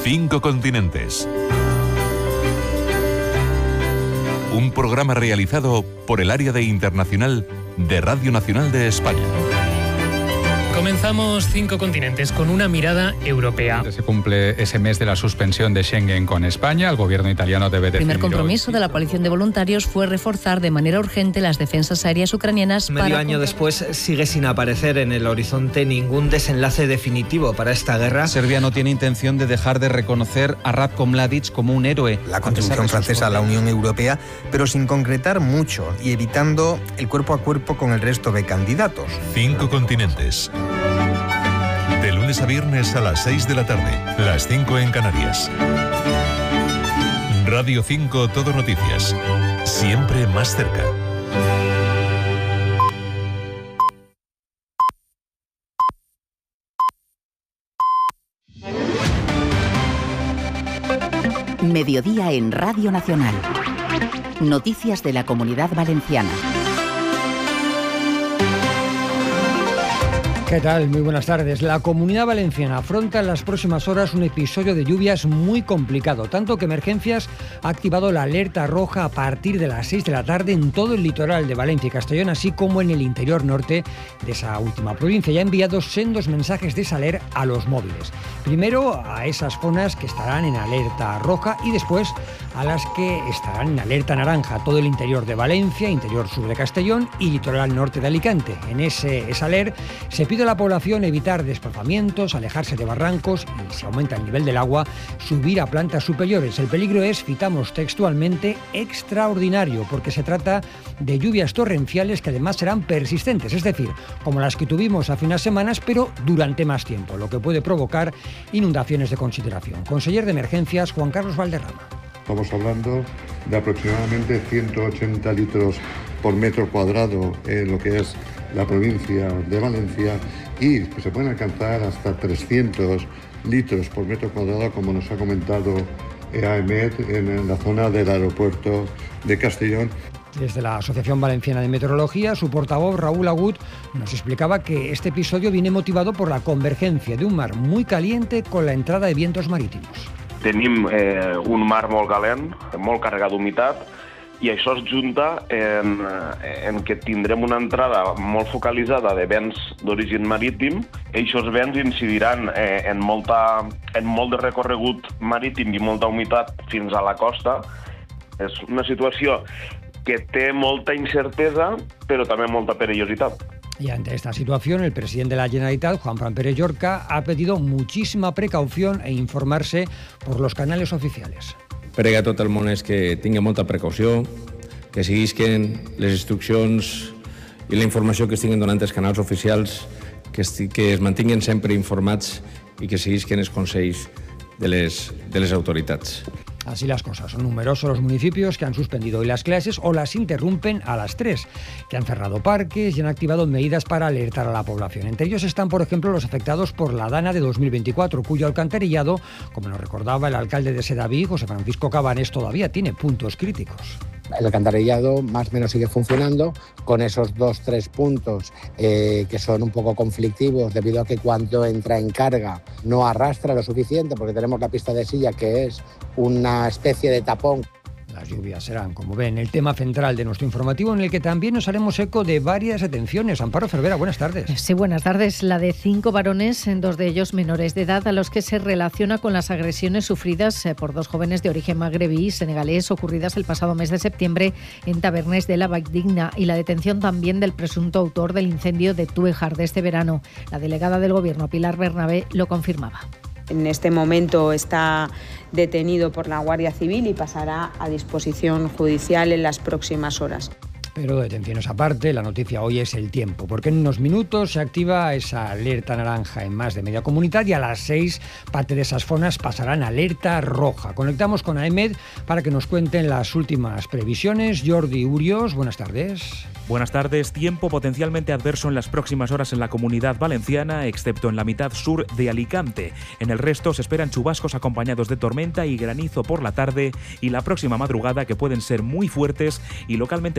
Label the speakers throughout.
Speaker 1: 5 continentes. Un programa realizado por el área de internacional de Radio Nacional de España.
Speaker 2: Comenzamos 5 continentes con una mirada europea.
Speaker 3: Se cumple ese mes de la suspensión de Schengen con España. El gobierno italiano debe definir...
Speaker 4: El primer compromiso de la coalición de voluntarios fue reforzar de manera urgente las defensas aéreas ucranianas.
Speaker 5: Medio año después sigue sin aparecer en el horizonte ningún desenlace definitivo para esta guerra.
Speaker 6: Serbia no tiene intención de dejar de reconocer a Ratko Mladic como un héroe.
Speaker 7: La contribución francesa a la Unión Europea, pero sin concretar mucho y evitando el cuerpo a cuerpo con el resto de candidatos.
Speaker 1: 5 continentes. De lunes a viernes a las 6 de la tarde, las 5 en Canarias. Radio 5 Todo Noticias. Siempre más cerca.
Speaker 8: Mediodía en Radio Nacional. Noticias de la Comunidad Valenciana.
Speaker 9: ¿Qué tal? Muy buenas tardes. La Comunidad Valenciana afronta en las próximas horas un episodio de lluvias muy complicado, tanto que Emergencias ha activado la alerta roja a partir de las 6 de la tarde en todo el litoral de Valencia y Castellón, así como en el interior norte de esa última provincia. Ya ha enviado sendos mensajes de saler a los móviles. Primero a esas zonas que estarán en alerta roja y después a las que estarán en alerta naranja, todo el interior de Valencia, interior sur de Castellón y litoral norte de Alicante. En ese saler se pide a la población evitar desplazamientos, alejarse de barrancos y, si aumenta el nivel del agua, subir a plantas superiores. El peligro es, citamos textualmente, extraordinario, porque se trata de lluvias torrenciales que además serán persistentes, es decir, como las que tuvimos hace unas semanas, pero durante más tiempo, lo que puede provocar inundaciones de consideración. Conseller de Emergencias, Juan Carlos Valderrama.
Speaker 10: Estamos hablando de aproximadamente 180 litros por metro cuadrado en lo que es la provincia de Valencia y que se pueden alcanzar hasta 300 litros por metro cuadrado, como nos ha comentado AEMET en la zona del aeropuerto de Castellón.
Speaker 9: Desde la Asociación Valenciana de Meteorología, su portavoz Raúl Agut nos explicaba que este episodio viene motivado por la convergencia de un mar muy caliente con la entrada de vientos marítimos.
Speaker 11: Tenim un mar molt calent, molt carregat d'humitat, i això es junta en que tindrem una entrada molt focalitzada de vents d'origen marítim. Aquests vents incidiran en molt de recorregut marítim i molta humitat fins a la costa. És una situació que té molta incertesa, però també molta perillositat.
Speaker 9: Y ante esta situación, el presidente de la Generalitat, Juanfran Pérez Llorca, ha pedido muchísima precaución e informarse por los canales oficiales.
Speaker 12: Prega a tot el món és que tingui molta precaució, que seguisquen les instruccions i la informació que estiguin donant els canals oficials, que es mantinguin sempre informats i que seguisquen els consells de les autoritats.
Speaker 9: Así las cosas. Son numerosos los municipios que han suspendido hoy las clases o las interrumpen a las 3, que han cerrado parques y han activado medidas para alertar a la población. Entre ellos están, por ejemplo, los afectados por la Dana de 2024, cuyo alcantarillado, como nos recordaba el alcalde de Sedaví, José Francisco Cabanes, todavía tiene puntos críticos.
Speaker 13: El alcantarillado más o menos sigue funcionando con esos 2-3 puntos que son un poco conflictivos debido a que cuando entra en carga no arrastra lo suficiente porque tenemos la pista de silla que es una especie de tapón.
Speaker 9: Las lluvias serán, como ven, el tema central de nuestro informativo, en el que también nos haremos eco de varias detenciones. Amparo Cervera, buenas tardes.
Speaker 14: Sí, buenas tardes. La de 5 varones, 2 de ellos menores de edad, a los que se relaciona con las agresiones sufridas por 2 jóvenes de origen magrebí y senegalés ocurridas el pasado mes de septiembre en Tabernes de la Valldigna, y la detención también del presunto autor del incendio de Túejar de este verano. La delegada del Gobierno, Pilar Bernabé, lo confirmaba.
Speaker 15: En este momento está detenido por la Guardia Civil y pasará a disposición judicial en las próximas horas.
Speaker 9: Pero detenciones aparte, la noticia hoy es el tiempo, porque en unos minutos se activa esa alerta naranja en más de media comunidad y a las 6 parte de esas zonas pasarán alerta roja. Conectamos con AEMET para que nos cuenten las últimas previsiones. Jordi Urios, buenas tardes.
Speaker 16: Buenas tardes. Tiempo potencialmente adverso en las próximas horas en la Comunidad Valenciana, excepto en la mitad sur de Alicante. En el resto se esperan chubascos acompañados de tormenta y granizo por la tarde y la próxima madrugada, que pueden ser muy fuertes y localmente torrenciales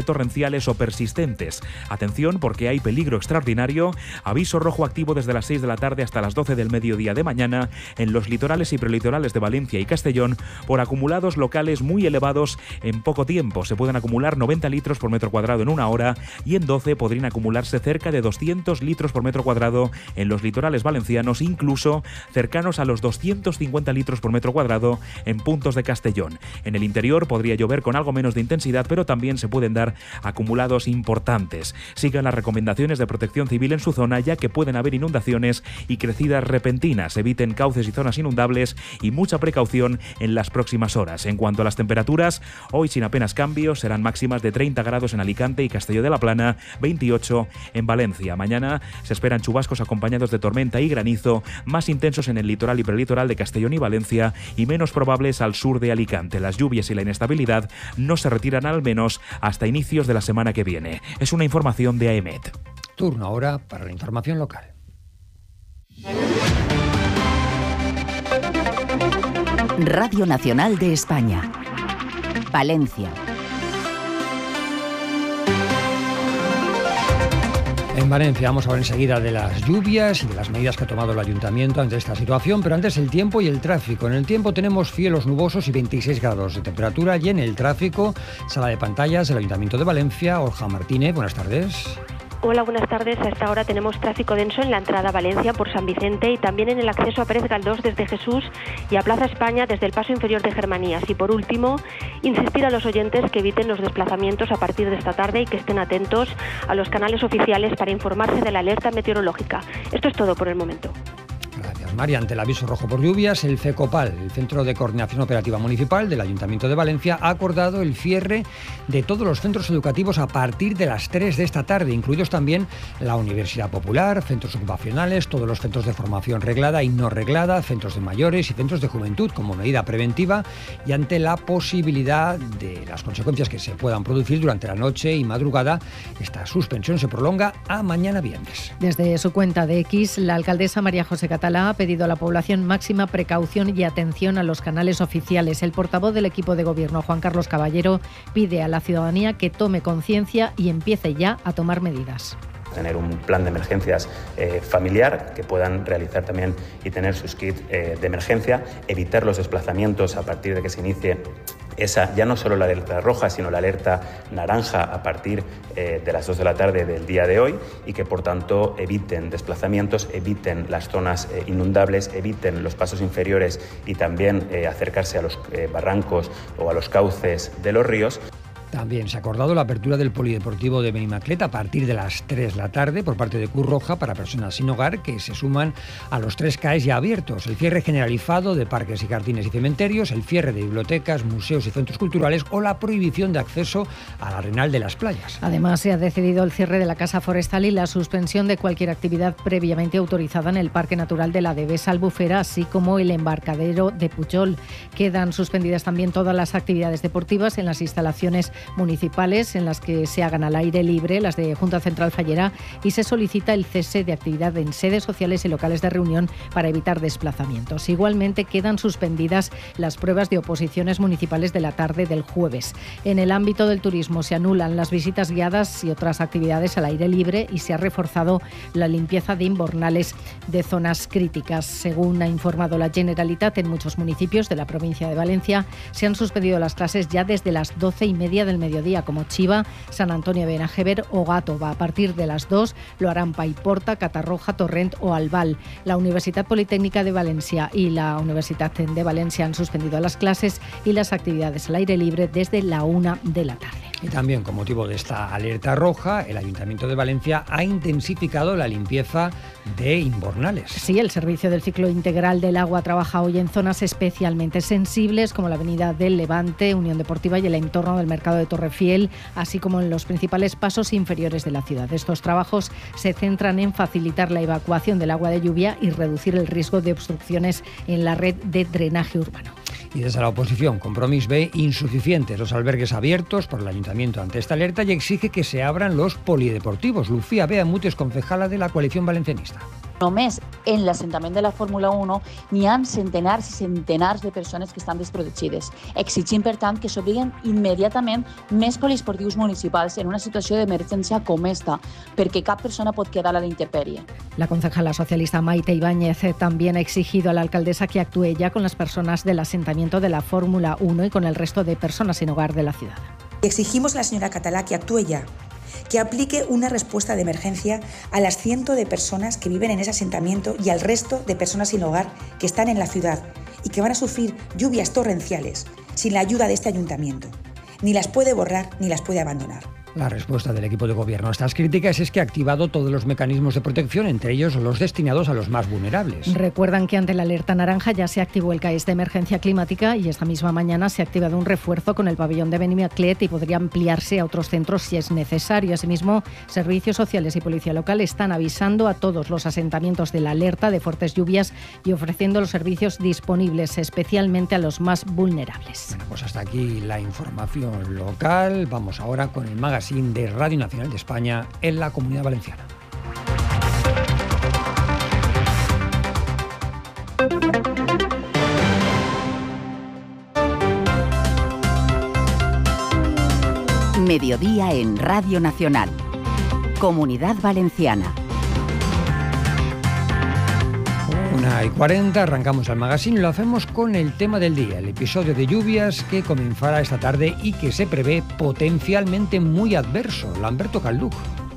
Speaker 16: superficiales o persistentes. Atención, porque hay peligro extraordinario. Aviso rojo activo desde las 6 de la tarde hasta las 12 del mediodía de mañana en los litorales y prelitorales de Valencia y Castellón por acumulados locales muy elevados en poco tiempo. Se pueden acumular 90 litros por metro cuadrado en una hora y en 12 podrían acumularse cerca de 200 litros por metro cuadrado en los litorales valencianos, incluso cercanos a los 250 litros por metro cuadrado en puntos de Castellón. En el interior podría llover con algo menos de intensidad, pero también se pueden dar acumulados importantes. Sigan las recomendaciones de Protección Civil en su zona, ya que pueden haber inundaciones y crecidas repentinas. Eviten cauces y zonas inundables y mucha precaución en las próximas horas. En cuanto a las temperaturas, hoy sin apenas cambios, serán máximas de 30 grados en Alicante y Castelló de la Plana, 28 en Valencia. Mañana se esperan chubascos acompañados de tormenta y granizo, más intensos en el litoral y prelitoral de Castellón y Valencia y menos probables al sur de Alicante. Las lluvias y la inestabilidad no se retiran al menos hasta inicios de la semana que viene. Es una información de AEMET.
Speaker 9: Turno ahora para la información local.
Speaker 8: Radio Nacional de España. Valencia.
Speaker 9: En Valencia vamos a hablar enseguida de las lluvias y de las medidas que ha tomado el ayuntamiento ante esta situación, pero antes el tiempo y el tráfico. En el tiempo tenemos cielos nubosos y 26 grados de temperatura, y en el tráfico, sala de pantallas del Ayuntamiento de Valencia. Olga Martínez, buenas tardes.
Speaker 17: Hola, buenas tardes. A esta hora tenemos tráfico denso en la entrada a Valencia por San Vicente y también en el acceso a Pérez Galdós desde Jesús y a Plaza España desde el paso inferior de Germanías. Y por último, insistir a los oyentes que eviten los desplazamientos a partir de esta tarde y que estén atentos a los canales oficiales para informarse de la alerta meteorológica. Esto es todo por el momento.
Speaker 9: Gracias, María. Ante el aviso rojo por lluvias, el FECOPAL, el Centro de Coordinación Operativa Municipal del Ayuntamiento de Valencia, ha acordado el cierre de todos los centros educativos a partir de las 3 de esta tarde, incluidos también la Universidad Popular, centros ocupacionales, todos los centros de formación reglada y no reglada, centros de mayores y centros de juventud, como medida preventiva y ante la posibilidad de las consecuencias que se puedan producir durante la noche y madrugada. Esta suspensión se prolonga a mañana viernes.
Speaker 14: Desde su cuenta de X, la alcaldesa María José Catalá ha pedido a la población máxima precaución y atención a los canales oficiales. El portavoz del equipo de gobierno, Juan Carlos Caballero, pide a la ciudadanía que tome conciencia y empiece ya a tomar medidas.
Speaker 18: Tener un plan de emergencias familiar, que puedan realizar también y tener sus kits de emergencia, evitar los desplazamientos a partir de que se inicie esa, ya no solo la alerta roja, sino la alerta naranja a partir de las 2 de la tarde del día de hoy, y que por tanto eviten desplazamientos, eviten las zonas inundables, eviten los pasos inferiores y también acercarse a los barrancos o a los cauces de los ríos.
Speaker 9: También se ha acordado la apertura del polideportivo de Benimaclet a partir de las 3 de la tarde por parte de Cruz Roja para personas sin hogar, que se suman a los 3 CAEs ya abiertos. El cierre generalizado de parques y jardines y cementerios, el cierre de bibliotecas, museos y centros culturales o la prohibición de acceso al Arenal de las Playas.
Speaker 14: Además, se ha decidido el cierre de la Casa Forestal y la suspensión de cualquier actividad previamente autorizada en el Parque Natural de la Devesa Albufera, así como el embarcadero de Pujol. Quedan suspendidas también todas las actividades deportivas en las instalaciones municipales en las que se hagan al aire libre, las de Junta Central Fallera, y se solicita el cese de actividad en sedes sociales y locales de reunión para evitar desplazamientos. Igualmente quedan suspendidas las pruebas de oposiciones municipales de la tarde del jueves. En el ámbito del turismo se anulan las visitas guiadas y otras actividades al aire libre y se ha reforzado la limpieza de invernales de zonas críticas. Según ha informado la Generalitat, en muchos municipios de la provincia de Valencia se han suspendido las clases ya desde las 12:30 del mediodía, como Chiva, San Antonio de Benajever o Gàtova. A partir de las 2 lo harán Paiporta, Catarroja, Torrent o Albal. La Universidad Politécnica de Valencia y la Universidad de Valencia han suspendido las clases y las actividades al aire libre desde la 1 de la tarde.
Speaker 9: Y también, con motivo de esta alerta roja, el Ayuntamiento de Valencia ha intensificado la limpieza de invernales.
Speaker 14: Sí, el Servicio del Ciclo Integral del Agua trabaja hoy en zonas especialmente sensibles, como la Avenida del Levante, Unión Deportiva y el entorno del Mercado de Torrefiel, así como en los principales pasos inferiores de la ciudad. Estos trabajos se centran en facilitar la evacuación del agua de lluvia y reducir el riesgo de obstrucciones en la red de drenaje urbano.
Speaker 9: Y desde la oposición, Compromís ve insuficientes los albergues abiertos por el Ayuntamiento ante esta alerta y exige que se abran los polideportivos. Lucía Beamut es concejala de la coalición valencianista.
Speaker 19: Només en l'assentament de la Fórmula 1 n'hi ha centenars i centenars de persones que estan desprotegides. Exigim, per tant, que s'obriguen immediatament més poliesportius municipals en una situació d'emergència com esta, perquè cap persona pot quedar a la intemperie.
Speaker 14: La concejala socialista Maite Ibáñez también ha exigido a la alcaldesa que actúe ya con las personas del asentamiento de la Fórmula 1 y con el resto de personas sin hogar de la ciudad.
Speaker 20: Exigimos a la señora Catalá que actúe ya, que aplique una respuesta de emergencia a las cientos de personas que viven en ese asentamiento y al resto de personas sin hogar que están en la ciudad y que van a sufrir lluvias torrenciales sin la ayuda de este ayuntamiento. Ni las puede borrar ni las puede abandonar.
Speaker 9: La respuesta del equipo de gobierno a estas críticas es que ha activado todos los mecanismos de protección, entre ellos los destinados a los más vulnerables.
Speaker 14: Recuerdan que ante la alerta naranja ya se activó el CAES de emergencia climática y esta misma mañana se ha activado un refuerzo con el pabellón de Benimaclet y podría ampliarse a otros centros si es necesario. Asimismo, servicios sociales y policía local están avisando a todos los asentamientos de la alerta de fuertes lluvias y ofreciendo los servicios disponibles, especialmente a los más vulnerables.
Speaker 9: Bueno, pues hasta aquí la información local. Vamos ahora con el magazine de Radio Nacional de España en la Comunidad Valenciana.
Speaker 8: Mediodía en Radio Nacional. Comunidad Valenciana.
Speaker 9: 1:40, arrancamos el magazine y lo hacemos con el tema del día, el episodio de lluvias que comenzará esta tarde y que se prevé potencialmente muy adverso. Lamberto Calduc.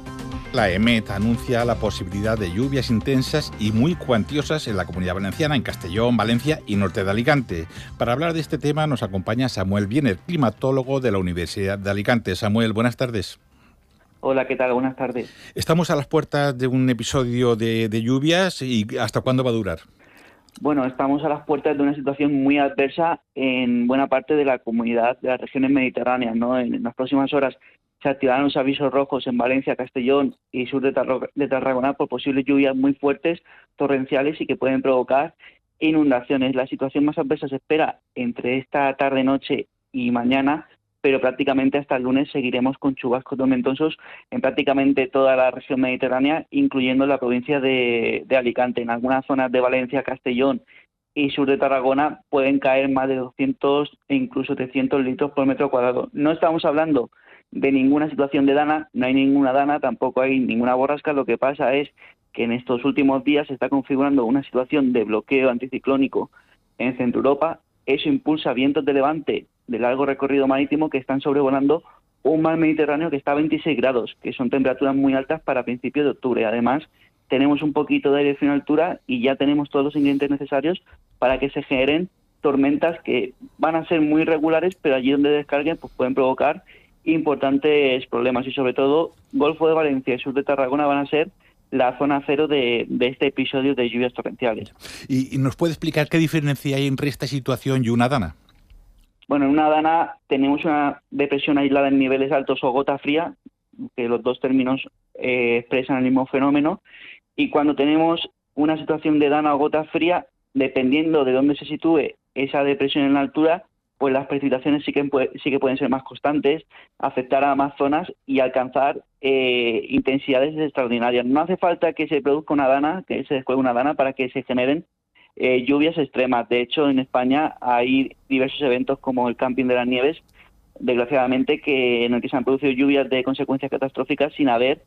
Speaker 21: La EMET anuncia la posibilidad de lluvias intensas y muy cuantiosas en la Comunidad Valenciana, en Castellón, Valencia y norte de Alicante. Para hablar de este tema nos acompaña Samuel Biener, climatólogo de la Universidad de Alicante. Samuel, buenas tardes.
Speaker 22: Hola, ¿qué tal? Buenas tardes.
Speaker 21: Estamos a las puertas de un episodio de lluvias y ¿hasta cuándo va a durar?
Speaker 22: Bueno, estamos a las puertas de una situación muy adversa en buena parte de la comunidad de las regiones mediterráneas, ¿no? En las próximas horas se activarán los avisos rojos en Valencia, Castellón y sur de Tarragona por posibles lluvias muy fuertes, torrenciales y que pueden provocar inundaciones. La situación más adversa se espera entre esta tarde-noche y mañana, pero prácticamente hasta el lunes seguiremos con chubascos tormentosos en prácticamente toda la región mediterránea, incluyendo la provincia de Alicante. En algunas zonas de Valencia, Castellón y sur de Tarragona pueden caer más de 200 e incluso 300 litros por metro cuadrado. No estamos hablando de ninguna situación de dana, no hay ninguna dana, tampoco hay ninguna borrasca. Lo que pasa es que en estos últimos días se está configurando una situación de bloqueo anticiclónico en Centro Europa. Eso impulsa vientos de levante de largo recorrido marítimo que están sobrevolando un mar Mediterráneo que está a 26 grados, que son temperaturas muy altas para principios de octubre. Además, tenemos un poquito de aire frío en altura y ya tenemos todos los ingredientes necesarios para que se generen tormentas que van a ser muy regulares, pero allí donde descarguen pues pueden provocar importantes problemas y sobre todo Golfo de Valencia y sur de Tarragona van a ser la zona cero de este episodio de lluvias torrenciales.
Speaker 21: ¿Y nos puede explicar qué diferencia hay entre esta situación y una dana?
Speaker 22: Bueno, en una dana tenemos una depresión aislada en niveles altos o gota fría, que los dos términos expresan el mismo fenómeno, y cuando tenemos una situación de dana o gota fría, dependiendo de dónde se sitúe esa depresión en la altura, pues las precipitaciones sí que pueden ser más constantes, afectar a más zonas y alcanzar intensidades extraordinarias. No hace falta que se produzca una dana, que se descuelgue una dana para que se generen lluvias extremas. De hecho, en España hay diversos eventos como el Camping de las Nieves, desgraciadamente, en el que se han producido lluvias de consecuencias catastróficas sin haber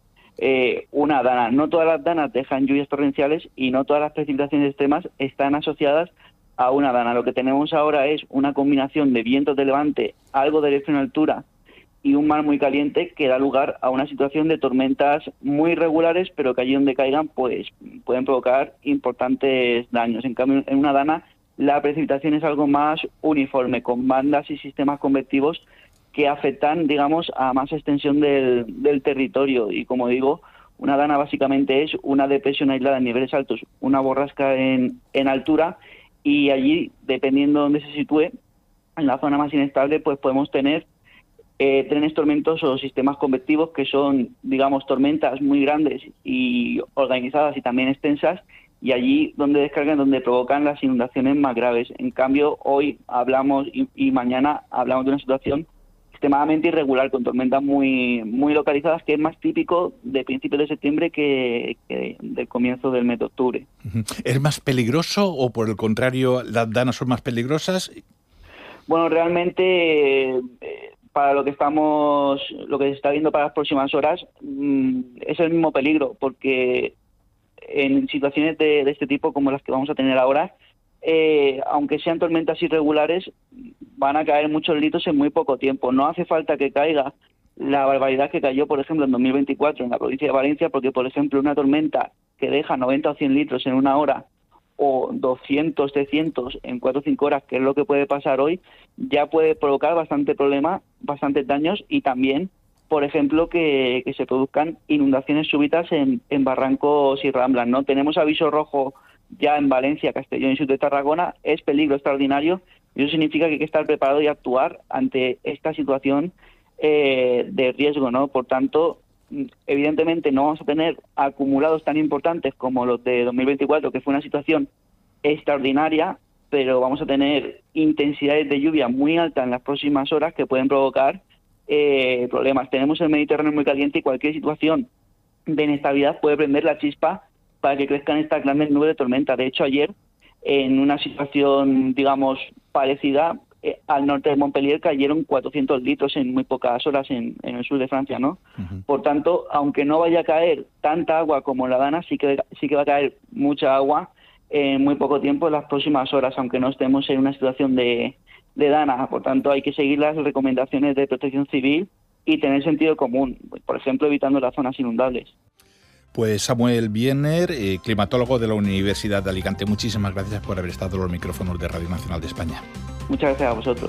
Speaker 22: una dana. No todas las danas dejan lluvias torrenciales y no todas las precipitaciones extremas están asociadas a una dana. Lo que tenemos ahora es una combinación de vientos de levante, algo de aire frío en altura y un mar muy caliente que da lugar a una situación de tormentas muy irregulares, pero que allí donde caigan pues pueden provocar importantes daños. En cambio, en una dana la precipitación es algo más uniforme, con bandas y sistemas convectivos que afectan, digamos, a más extensión del territorio. Y como digo, una dana básicamente es una depresión aislada en niveles altos, una borrasca en altura, y allí, dependiendo de dónde se sitúe, en la zona más inestable, pues podemos tener trenes tormentosos o sistemas convectivos que son, digamos, tormentas muy grandes y organizadas y también extensas, y allí donde descargan, donde provocan las inundaciones más graves. En cambio, hoy hablamos y mañana hablamos de una situación extremadamente irregular, con tormentas muy localizadas, que es más típico de principios de septiembre que del comienzo del mes de octubre.
Speaker 21: ¿Es más peligroso o por el contrario las danas son más peligrosas?
Speaker 22: Bueno, realmente para lo que se está viendo para las próximas horas es el mismo peligro, porque en situaciones de este tipo como las que vamos a tener ahora, aunque sean tormentas irregulares, van a caer muchos litros en muy poco tiempo. No hace falta que caiga la barbaridad que cayó, por ejemplo, en 2024 en la provincia de Valencia, porque, por ejemplo, una tormenta que deja 90 o 100 litros en una hora o 200, 300 en 4 o 5 horas, que es lo que puede pasar hoy, ya puede provocar bastante problema, bastantes daños y también, por ejemplo, que se produzcan inundaciones súbitas en barrancos y ramblas, ¿no? Tenemos aviso rojo ya en Valencia, Castellón y sur de Tarragona, es peligro extraordinario y eso significa que hay que estar preparado y actuar ante esta situación de riesgo, ¿no? Por tanto, evidentemente no vamos a tener acumulados tan importantes como los de 2024, que fue una situación extraordinaria, pero vamos a tener intensidades de lluvia muy altas en las próximas horas que pueden provocar problemas. Tenemos el Mediterráneo muy caliente y cualquier situación de inestabilidad puede prender la chispa para que crezcan estas grandes nubes de tormenta. De hecho, ayer, en una situación, digamos, parecida, al norte de Montpellier cayeron 400 litros en muy pocas horas en el sur de Francia, ¿no? Por tanto, aunque no vaya a caer tanta agua como la Dana, sí que va a caer mucha agua en muy poco tiempo en las próximas horas, aunque no estemos en una situación de Dana. Por tanto, hay que seguir las recomendaciones de Protección Civil y tener sentido común, por ejemplo, evitando las zonas inundables.
Speaker 21: Pues Samuel Biener, climatólogo de la Universidad de Alicante, muchísimas gracias por haber estado en los micrófonos de Radio Nacional de España.
Speaker 22: Muchas gracias a vosotros.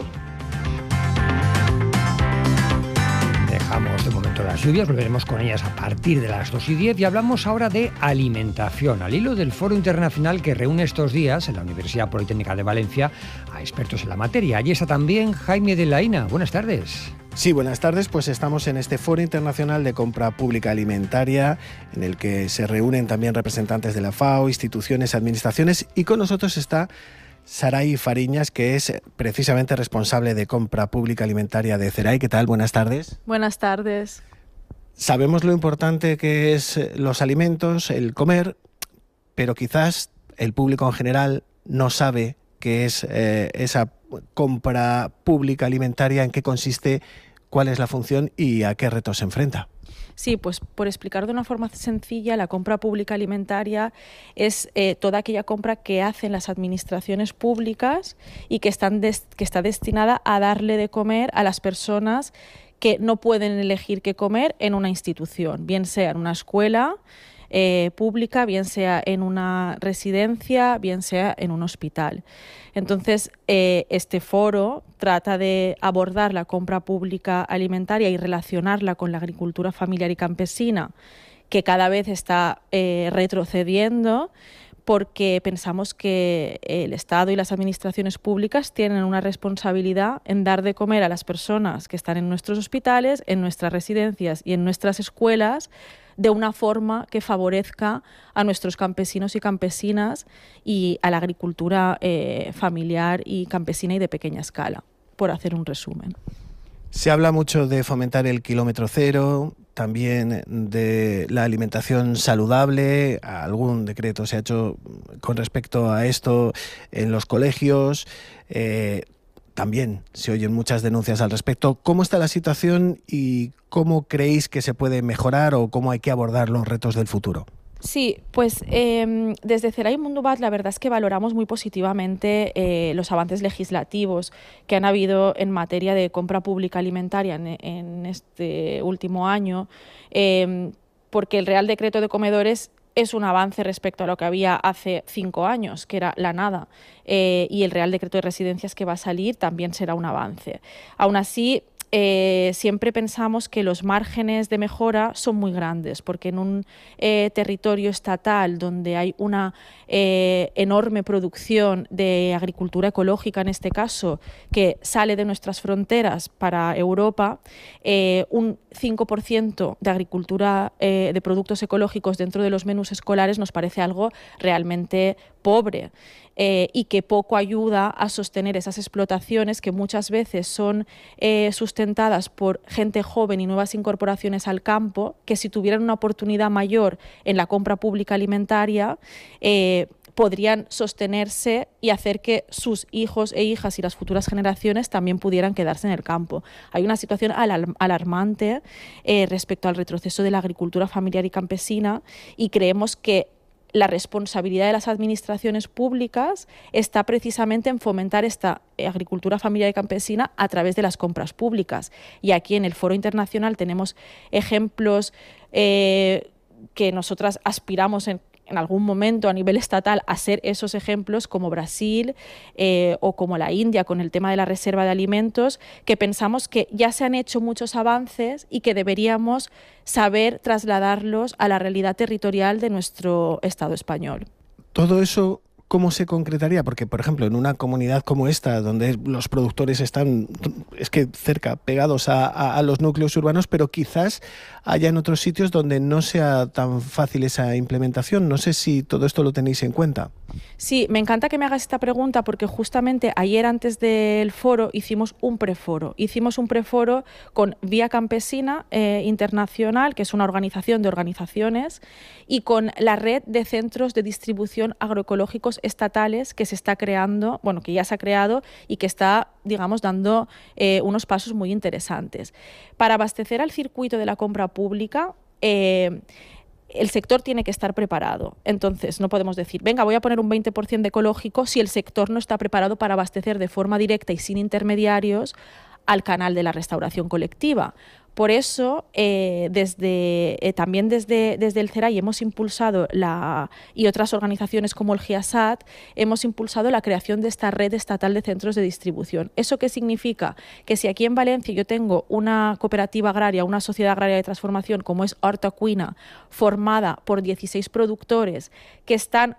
Speaker 9: Dejamos de momento las lluvias, volveremos con ellas a partir de las 2:10 y hablamos ahora de alimentación, al hilo del foro internacional que reúne estos días en la Universidad Politécnica de Valencia a expertos en la materia. Allí está también Jaime de Laína. Buenas tardes.
Speaker 2: Sí, buenas tardes. Pues estamos en este Foro Internacional de Compra Pública Alimentaria, en el que se reúnen también representantes de la FAO, instituciones, administraciones, y con nosotros está Saray Fariñas, que es precisamente responsable de Compra Pública Alimentaria de CERAI. ¿Qué tal? Buenas tardes.
Speaker 3: Buenas tardes.
Speaker 2: Sabemos lo importante que es los alimentos, el comer, pero quizás el público en general no sabe qué es esa compra pública alimentaria, en qué consiste, cuál es la función y a qué retos se enfrenta.
Speaker 3: Sí, pues por explicar de una forma sencilla, la compra pública alimentaria es toda aquella compra que hacen las administraciones públicas y que está destinada a darle de comer a las personas que no pueden elegir qué comer en una institución, bien sea en una escuela pública, bien sea en una residencia, bien sea en un hospital. Entonces, este foro trata de abordar la compra pública alimentaria y relacionarla con la agricultura familiar y campesina, que cada vez está retrocediendo, porque pensamos que el Estado y las administraciones públicas tienen una responsabilidad en dar de comer a las personas que están en nuestros hospitales, en nuestras residencias y en nuestras escuelas, de una forma que favorezca a nuestros campesinos y campesinas y a la agricultura familiar y campesina y de pequeña escala, por hacer un resumen.
Speaker 2: Se habla mucho de fomentar el kilómetro cero, también de la alimentación saludable. Algún decreto se ha hecho con respecto a esto en los colegios. También se oyen muchas denuncias al respecto. ¿Cómo está la situación y cómo creéis que se puede mejorar o cómo hay que abordar los retos del futuro?
Speaker 3: Sí, pues desde CERAI Mundubat la verdad es que valoramos muy positivamente los avances legislativos que han habido en materia de compra pública alimentaria en este último año, porque el Real Decreto de Comedores es un avance respecto a lo que había hace 5 años, que era la nada, y el Real Decreto de Residencias que va a salir también será un avance. Aún así, siempre pensamos que los márgenes de mejora son muy grandes, porque en un territorio estatal donde hay una enorme producción de agricultura ecológica, en este caso, que sale de nuestras fronteras para Europa, un 5% de agricultura de productos ecológicos dentro de los menús escolares nos parece algo realmente pobre. y que poco ayuda a sostener esas explotaciones que muchas veces son sustentadas por gente joven y nuevas incorporaciones al campo, que si tuvieran una oportunidad mayor en la compra pública alimentaria, podrían sostenerse y hacer que sus hijos e hijas y las futuras generaciones también pudieran quedarse en el campo. Hay una situación alarmante respecto al retroceso de la agricultura familiar y campesina, y creemos que la responsabilidad de las administraciones públicas está precisamente en fomentar esta agricultura familiar y campesina a través de las compras públicas. Y aquí en el Foro Internacional tenemos ejemplos que nosotras aspiramos en algún momento a nivel estatal a ser esos ejemplos, como Brasil o como la India con el tema de la reserva de alimentos, que pensamos que ya se han hecho muchos avances y que deberíamos saber trasladarlos a la realidad territorial de nuestro Estado español.
Speaker 2: Todo eso, ¿cómo se concretaría? Porque, por ejemplo, en una comunidad como esta, donde los productores están cerca, pegados a los núcleos urbanos, pero quizás haya en otros sitios donde no sea tan fácil esa implementación. No sé si todo esto lo tenéis en cuenta.
Speaker 3: Sí, me encanta que me hagas esta pregunta, porque justamente ayer, antes del foro, hicimos un preforo. Hicimos un preforo con Vía Campesina Internacional, que es una organización de organizaciones, y con la red de centros de distribución agroecológicos estatales que se está creando, bueno, que ya se ha creado y que está, digamos, dando unos pasos muy interesantes. Para abastecer al circuito de la compra pública, el sector tiene que estar preparado. Entonces, no podemos decir, venga, voy a poner un 20% de ecológico si el sector no está preparado para abastecer de forma directa y sin intermediarios al canal de la restauración colectiva. Por eso, también desde el CERAI hemos impulsado, y otras organizaciones como el GIASAT, hemos impulsado la creación de esta red estatal de centros de distribución. ¿Eso qué significa? Que si aquí en Valencia yo tengo una cooperativa agraria, una sociedad agraria de transformación como es Horta Cuina, formada por 16 productores que están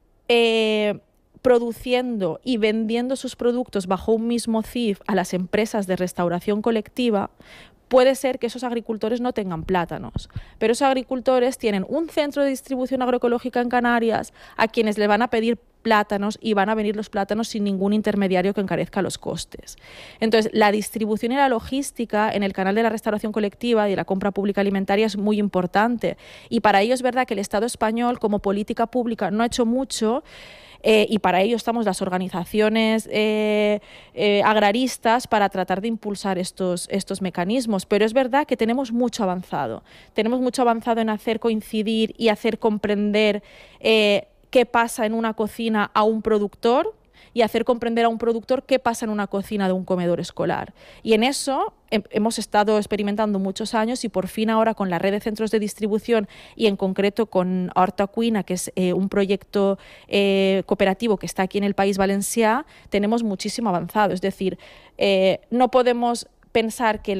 Speaker 3: produciendo y vendiendo sus productos bajo un mismo CIF a las empresas de restauración colectiva, puede ser que esos agricultores no tengan plátanos, pero esos agricultores tienen un centro de distribución agroecológica en Canarias a quienes le van a pedir plátanos y van a venir los plátanos sin ningún intermediario que encarezca los costes. Entonces, la distribución y la logística en el canal de la restauración colectiva y de la compra pública alimentaria es muy importante, y para ello es verdad que el Estado español, como política pública, no ha hecho mucho. Y para ello estamos las organizaciones agraristas para tratar de impulsar estos mecanismos. Pero es verdad que tenemos mucho avanzado. Tenemos mucho avanzado en hacer coincidir y hacer comprender qué pasa en una cocina a un productor, y hacer comprender a un productor qué pasa en una cocina de un comedor escolar. Y en eso hemos estado experimentando muchos años, y por fin ahora con la red de centros de distribución y en concreto con Horta Cuina, que es un proyecto cooperativo que está aquí en el País Valencià, tenemos muchísimo avanzado. Es decir, no podemos pensar que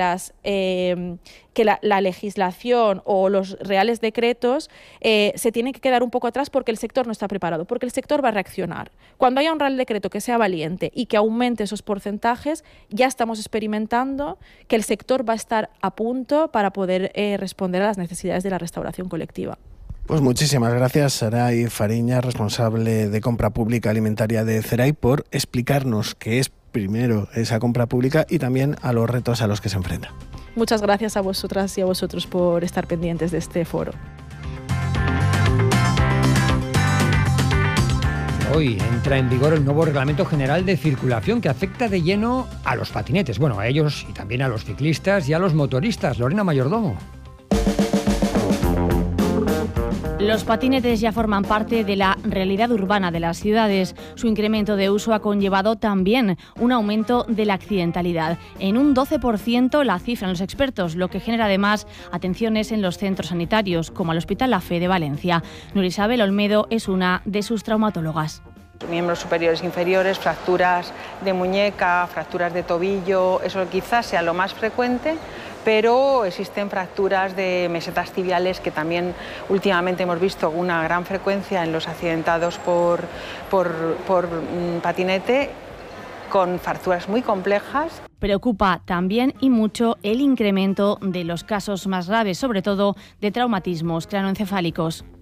Speaker 3: la legislación o los reales decretos se tienen que quedar un poco atrás porque el sector no está preparado, porque el sector va a reaccionar. Cuando haya un real decreto que sea valiente y que aumente esos porcentajes, ya estamos experimentando que el sector va a estar a punto para poder responder a las necesidades de la restauración colectiva.
Speaker 2: Pues muchísimas gracias, Saray Fariña, responsable de compra pública alimentaria de CERAI, por explicarnos qué es primero esa compra pública y también a los retos a los que se enfrenta.
Speaker 3: Muchas gracias a vosotras y a vosotros por estar pendientes de este foro.
Speaker 9: Hoy entra en vigor el nuevo Reglamento General de Circulación, que afecta de lleno a los patinetes, bueno, a ellos y también a los ciclistas y a los motoristas. Lorena Mayordomo.
Speaker 4: Los patinetes ya forman parte de la realidad urbana de las ciudades. Su incremento de uso ha conllevado también un aumento de la accidentalidad. En un 12% la cifran los expertos, lo que genera además atenciones en los centros sanitarios, como el Hospital La Fe de Valencia. Nuria Isabel Olmedo es una de sus traumatólogas.
Speaker 5: Miembros superiores e inferiores, fracturas de muñeca, fracturas de tobillo, eso quizás sea lo más frecuente, pero existen fracturas de mesetas tibiales que también últimamente hemos visto una gran frecuencia en los accidentados por patinete, con fracturas muy complejas.
Speaker 4: Preocupa también y mucho el incremento de los casos más graves, sobre todo de traumatismos craneoencefálicos.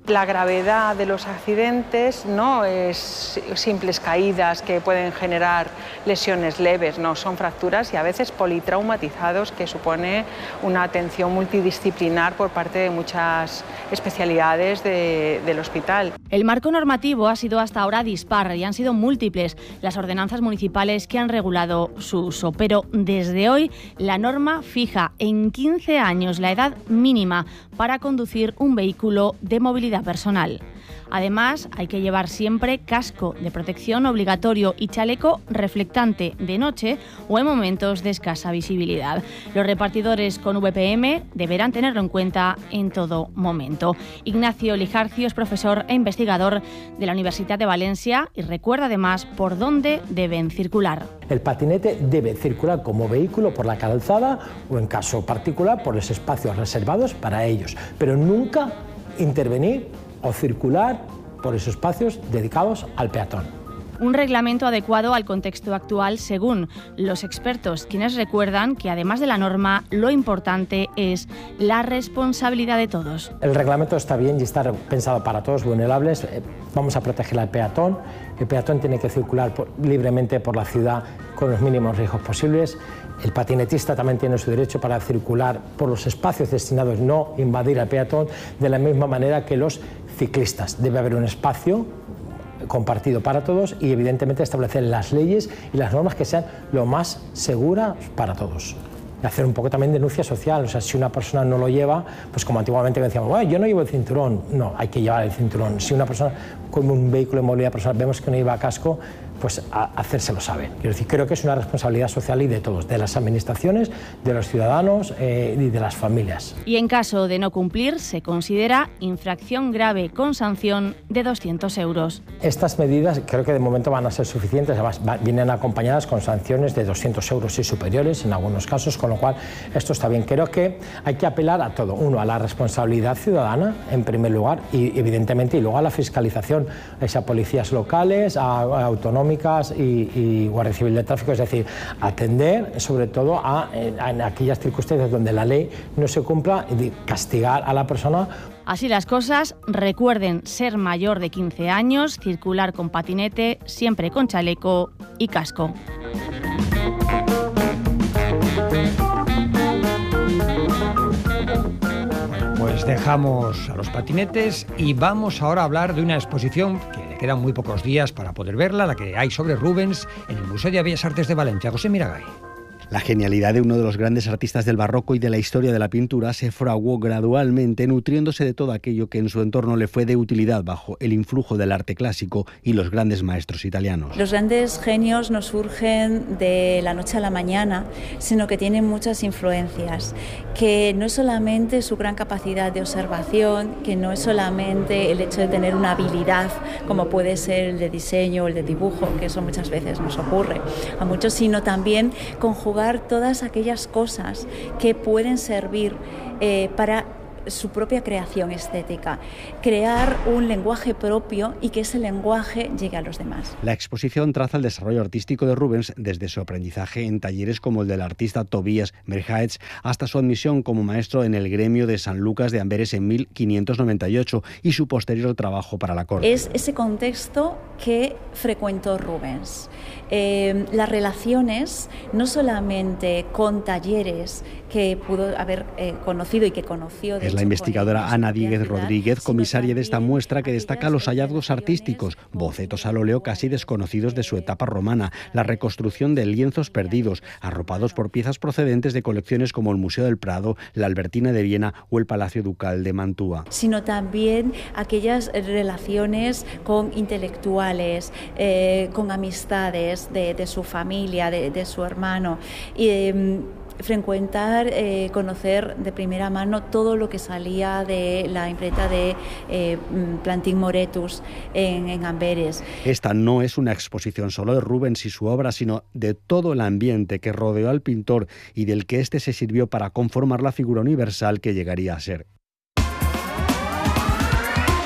Speaker 5: La gravedad de los accidentes no es simples caídas que pueden generar lesiones leves, no, son fracturas y a veces politraumatizados, que supone una atención multidisciplinar por parte de muchas especialidades del hospital.
Speaker 4: El marco normativo ha sido hasta ahora dispar y han sido múltiples las ordenanzas municipales que han regulado su uso, pero desde hoy la norma fija en 15 años la edad mínima para conducir un vehículo de movilidad personal. Además, hay que llevar siempre casco de protección obligatorio y chaleco reflectante de noche o en momentos de escasa visibilidad. Los repartidores con VPM deberán tenerlo en cuenta en todo momento. Ignacio Lijarcio es profesor e investigador de la Universidad de Valencia y recuerda además por dónde deben circular.
Speaker 6: El patinete debe circular como vehículo por la calzada o, en caso particular, por los espacios reservados para ellos, pero nunca intervenir o circular por esos espacios dedicados al peatón.
Speaker 4: Un reglamento adecuado al contexto actual, según los expertos, quienes recuerdan que además de la norma, lo importante es la responsabilidad de todos.
Speaker 6: El reglamento está bien y está pensado para todos vulnerables. Vamos a proteger al peatón. El peatón tiene que circular libremente por la ciudad con los mínimos riesgos posibles. El patinetista también tiene su derecho para circular por los espacios destinados, no invadir al peatón, de la misma manera que los ciclistas. Debe haber un espacio compartido para todos y evidentemente establecer las leyes y las normas que sean lo más seguras para todos. Y hacer un poco también denuncia social, o sea, si una persona no lo lleva, pues como antiguamente decíamos, bueno, yo no llevo el cinturón, no, hay que llevar el cinturón. Si una persona con un vehículo de movilidad personal vemos que no lleva casco, pues a hacérselo saber. Quiero decir, creo que es una responsabilidad social y de todos, de las administraciones, de los ciudadanos y de las familias.
Speaker 4: Y en caso de no cumplir, se considera infracción grave con sanción de 200 euros.
Speaker 6: Estas medidas creo que de momento van a ser suficientes, además vienen acompañadas con sanciones de 200 euros y superiores en algunos casos, con lo cual esto está bien. Creo que hay que apelar a todo. Uno, a la responsabilidad ciudadana, en primer lugar, y evidentemente, y luego a la fiscalización, a policías locales, a autonómicas y Guardia Civil de Tráfico, es decir, atender sobre todo en aquellas circunstancias donde la ley no se cumpla y castigar a la persona.
Speaker 4: Así las cosas, recuerden ser mayor de 15 años, circular con patinete, siempre con chaleco y casco.
Speaker 9: Pues dejamos a los patinetes y vamos ahora a hablar de una exposición que le quedan muy pocos días para poder verla, la que hay sobre Rubens en el Museo de Bellas Artes de Valencia. José Miragay.
Speaker 7: La genialidad de uno de los grandes artistas del barroco y de la historia de la pintura se fraguó gradualmente, nutriéndose de todo aquello que en su entorno le fue de utilidad bajo el influjo del arte clásico y los grandes maestros italianos.
Speaker 23: Los grandes genios no surgen de la noche a la mañana, sino que tienen muchas influencias, que no es solamente su gran capacidad de observación, que no es solamente el hecho de tener una habilidad como puede ser el de diseño o el de dibujo, que eso muchas veces nos ocurre a muchos, sino también conjugar todas aquellas cosas que pueden servir para su propia creación estética, crear un lenguaje propio y que ese lenguaje llegue a los demás.
Speaker 7: La exposición traza el desarrollo artístico de Rubens desde su aprendizaje en talleres como el del artista Tobias Merhaetz hasta su admisión como maestro en el gremio de San Lucas de Amberes en 1598 y su posterior trabajo para la corte.
Speaker 23: Es ese contexto que frecuentó Rubens. Las relaciones, no solamente con talleres que pudo haber conocido y que conoció.
Speaker 7: Es la investigadora Ana Díez Rodríguez, comisaria de esta muestra, que destaca los hallazgos artísticos, bocetos al óleo casi desconocidos de su etapa romana, la reconstrucción de lienzos perdidos, arropados por piezas procedentes de colecciones como el Museo del Prado, la Albertina de Viena o el Palacio Ducal de Mantua.
Speaker 23: Sino también aquellas relaciones con intelectuales, con amistades de su familia, de su hermano. Frecuentar, conocer de primera mano todo lo que salía de la imprenta de Plantin Moretus en Amberes.
Speaker 7: Esta no es una exposición solo de Rubens y su obra, sino de todo el ambiente que rodeó al pintor y del que éste se sirvió para conformar la figura universal que llegaría a ser.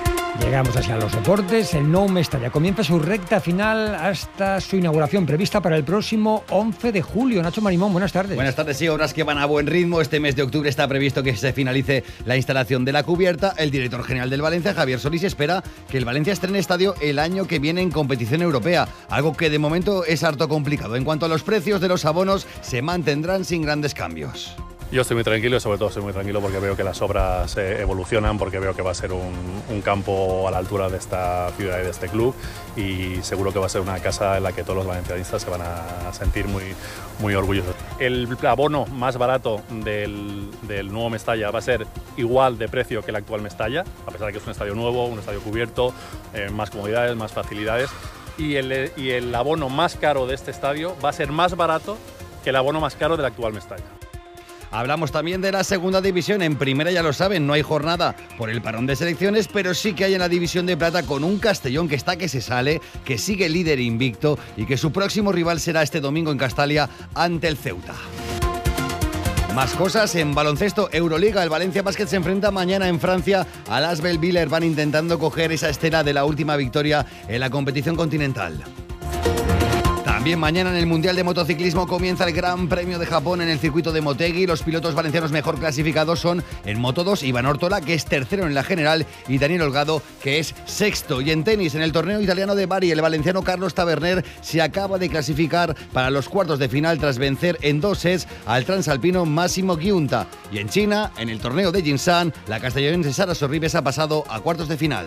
Speaker 9: Llegamos hacia los deportes. El Nou Mestalla comienza su recta final hasta su inauguración prevista para el próximo 11 de julio. Nacho Marimón, buenas tardes.
Speaker 1: Buenas tardes, sí, obras que van a buen ritmo. Este mes de octubre está previsto que se finalice la instalación de la cubierta. El director general del Valencia, Javier Solís, espera que el Valencia estrene estadio el año que viene en competición europea, algo que de momento es harto complicado. En cuanto a los precios de los abonos, se mantendrán sin grandes cambios.
Speaker 10: Yo estoy muy tranquilo y sobre todo estoy muy tranquilo porque veo que las obras evolucionan, porque veo que va a ser un campo a la altura de esta ciudad y de este club, y seguro que va a ser una casa en la que todos los valencianistas se van a sentir muy orgullosos. El abono más barato del nuevo Mestalla va a ser igual de precio que el actual Mestalla, a pesar de que es un estadio nuevo, un estadio cubierto, más comodidades, más facilidades, y el abono más caro de este estadio va a ser más barato que el abono más caro del actual Mestalla.
Speaker 1: Hablamos también de la segunda división. En primera, ya lo saben, no hay jornada por el parón de selecciones, pero sí que hay en la división de plata con un Castellón que está que se sale, que sigue líder invicto y que su próximo rival será este domingo en Castalia ante el Ceuta. Más cosas en baloncesto, Euroliga. El Valencia Basket se enfrenta mañana en Francia al Asvel Villers. Van intentando coger esa estela de la última victoria en la competición continental. También mañana en el Mundial de Motociclismo comienza el Gran Premio de Japón en el circuito de Motegi. Los pilotos valencianos mejor clasificados son en Moto2 Iván Ortola, que es tercero en la general, y Daniel Holgado, que es sexto. Y en tenis, en el torneo italiano de Bari, el valenciano Carlos Taberner se acaba de clasificar para los cuartos de final tras vencer en 2 sets al transalpino Massimo Giunta. Y en China, en el torneo de Jinsan, la castellonense Sara Sorribes ha pasado a cuartos de final.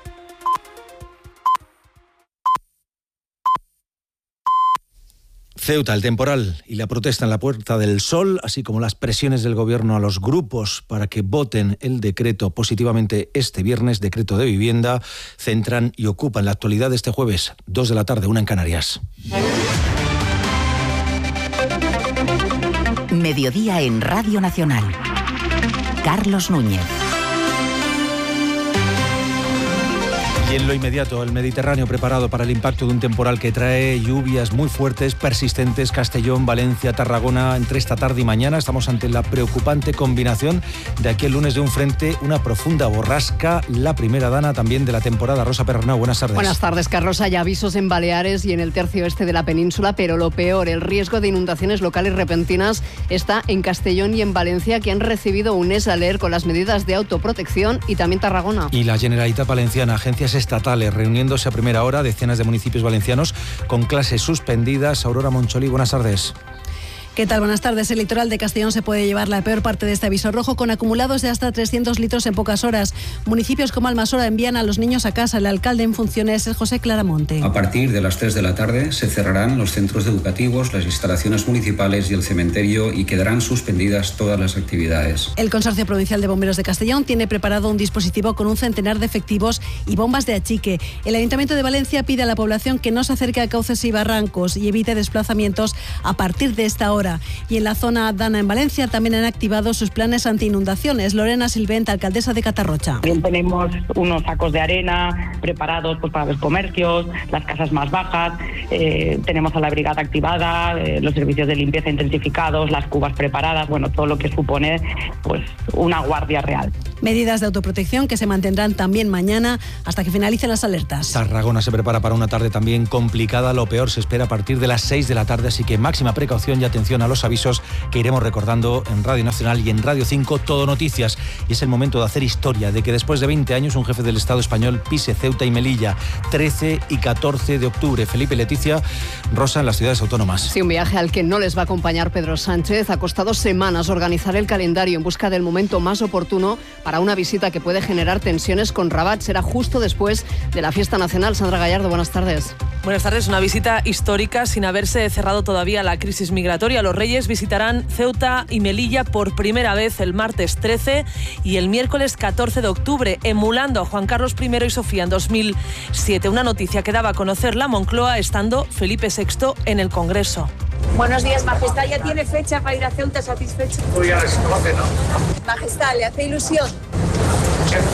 Speaker 11: Ceuta, el temporal y la protesta en la Puerta del Sol, así como las presiones del gobierno a los grupos para que voten el decreto positivamente este viernes, decreto de vivienda, centran y ocupan la actualidad de este jueves, 2 de la tarde, 1 en Canarias.
Speaker 8: Mediodía en Radio Nacional. Carlos Núñez.
Speaker 11: Y en lo inmediato, el Mediterráneo preparado para el impacto de un temporal que trae lluvias muy fuertes, persistentes. Castellón, Valencia, Tarragona, entre esta tarde y mañana. Estamos ante la preocupante combinación de aquí el lunes de un frente, una profunda borrasca, la primera dana también de la temporada. Rosa Perronau, buenas tardes.
Speaker 24: Buenas tardes, Carlos. Hay avisos en Baleares y en el tercio este de la península, pero lo peor, el riesgo de inundaciones locales repentinas está en Castellón y en Valencia, que han recibido un alert con las medidas de autoprotección, y también Tarragona.
Speaker 11: Y la Generalitat Valenciana, agencias estatales reuniéndose a primera hora, decenas de municipios valencianos con clases suspendidas. Aurora Moncholi, buenas tardes.
Speaker 25: ¿Qué tal? Buenas tardes. El litoral de Castellón se puede llevar la peor parte de este aviso rojo, con acumulados de hasta 300 litros en pocas horas. Municipios como Almasora envían a los niños a casa. El alcalde en funciones es José Claramonte.
Speaker 26: A partir de las 3 de la tarde se cerrarán los centros educativos, las instalaciones municipales y el cementerio, y quedarán suspendidas todas las actividades.
Speaker 25: El Consorcio Provincial de Bomberos de Castellón tiene preparado un dispositivo con un centenar de efectivos y bombas de achique. El Ayuntamiento de Valencia pide a la población que no se acerque a cauces y barrancos y evite desplazamientos a partir de esta hora. Y en la zona Dana en Valencia también han activado sus planes anti-inundaciones. Lorena Silvent, alcaldesa de Catarrocha.
Speaker 27: También tenemos unos sacos de arena preparados para los comercios, las casas más bajas, tenemos a la brigada activada, los servicios de limpieza intensificados, las cubas preparadas, todo lo que supone una guardia real.
Speaker 25: Medidas de autoprotección que se mantendrán también mañana hasta que finalicen las alertas.
Speaker 11: Tarragona se prepara para una tarde también complicada. Lo peor se espera a partir de las 6 de la tarde, así que máxima precaución y atención a los avisos que iremos recordando en Radio Nacional y en Radio 5 Todo Noticias. Y es el momento de hacer historia, de que después de 20 años un jefe del Estado español pise Ceuta y Melilla, 13 y 14 de octubre. Felipe y Leticia, Rosa, en las ciudades autónomas.
Speaker 24: Sí, un viaje al que no les va a acompañar Pedro Sánchez. Ha costado semanas organizar el calendario en busca del momento más oportuno para una visita que puede generar tensiones con Rabat. Será justo después de la fiesta nacional. Sandra Gallardo, buenas tardes.
Speaker 28: Buenas tardes. Una visita histórica sin haberse cerrado todavía la crisis migratoria. Los Reyes visitarán Ceuta y Melilla por primera vez el martes 13 y el miércoles 14 de octubre, emulando a Juan Carlos I y Sofía en 2007. Una noticia que daba a conocer la Moncloa estando Felipe VI en el Congreso.
Speaker 29: Buenos días, Majestad. ¿Ya tiene fecha para ir a Ceuta satisfecho?
Speaker 30: Voy a la no.
Speaker 29: Majestad, ¿le hace ilusión?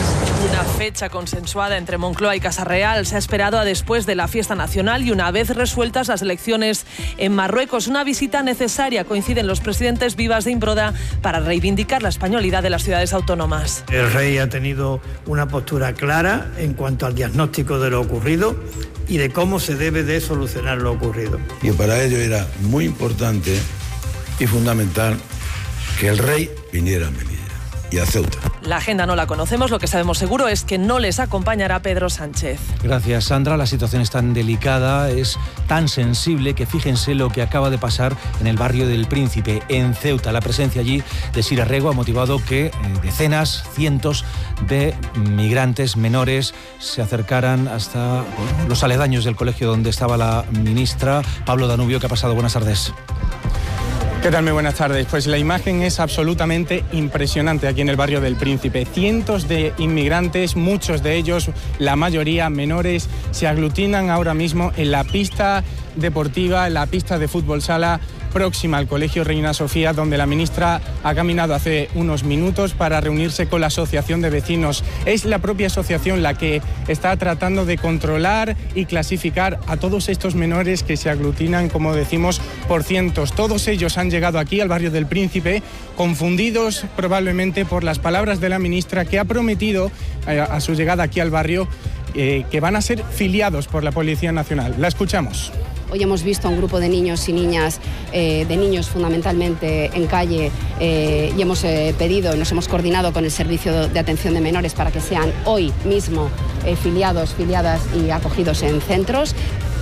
Speaker 28: Una fecha consensuada entre Moncloa y Casa Real se ha esperado a después de la fiesta nacional y una vez resueltas las elecciones en Marruecos. Una visita necesaria, coinciden los presidentes Vivas de Imbroda, para reivindicar la españolidad de las ciudades autónomas.
Speaker 12: El rey ha tenido una postura clara en cuanto al diagnóstico de lo ocurrido y de cómo se debe de solucionar lo ocurrido.
Speaker 13: Y para ello era muy importante y fundamental que el rey viniera a Melilla y a Ceuta.
Speaker 28: La agenda no la conocemos, lo que sabemos seguro es que no les acompañará Pedro Sánchez.
Speaker 11: Gracias, Sandra. La situación es tan delicada, es tan sensible que fíjense lo que acaba de pasar en el barrio del Príncipe, en Ceuta. La presencia allí de Sira Rego ha motivado que decenas, cientos de migrantes menores se acercaran hasta los aledaños del colegio donde estaba la ministra. Pablo Danubio, ¿qué ha pasado? Buenas tardes.
Speaker 14: ¿Qué tal? Muy buenas tardes. Pues la imagen es absolutamente impresionante aquí en el barrio del Príncipe. Cientos de inmigrantes, muchos de ellos, la mayoría menores, se aglutinan ahora mismo en la pista deportiva, en la pista de fútbol sala próxima al Colegio Reina Sofía, donde la ministra ha caminado hace unos minutos para reunirse con la asociación de vecinos. Es la propia asociación la que está tratando de controlar y clasificar a todos estos menores que se aglutinan, como decimos, por cientos. Todos ellos han llegado aquí al barrio del Príncipe confundidos probablemente por las palabras de la ministra, que ha prometido a su llegada aquí al barrio que van a ser filiados por la Policía Nacional. La escuchamos.
Speaker 24: Hoy hemos visto a un grupo de niños y niñas, de niños fundamentalmente en calle, y hemos pedido, nos hemos coordinado con el Servicio de Atención de Menores para que sean hoy mismo filiadas y acogidos en centros.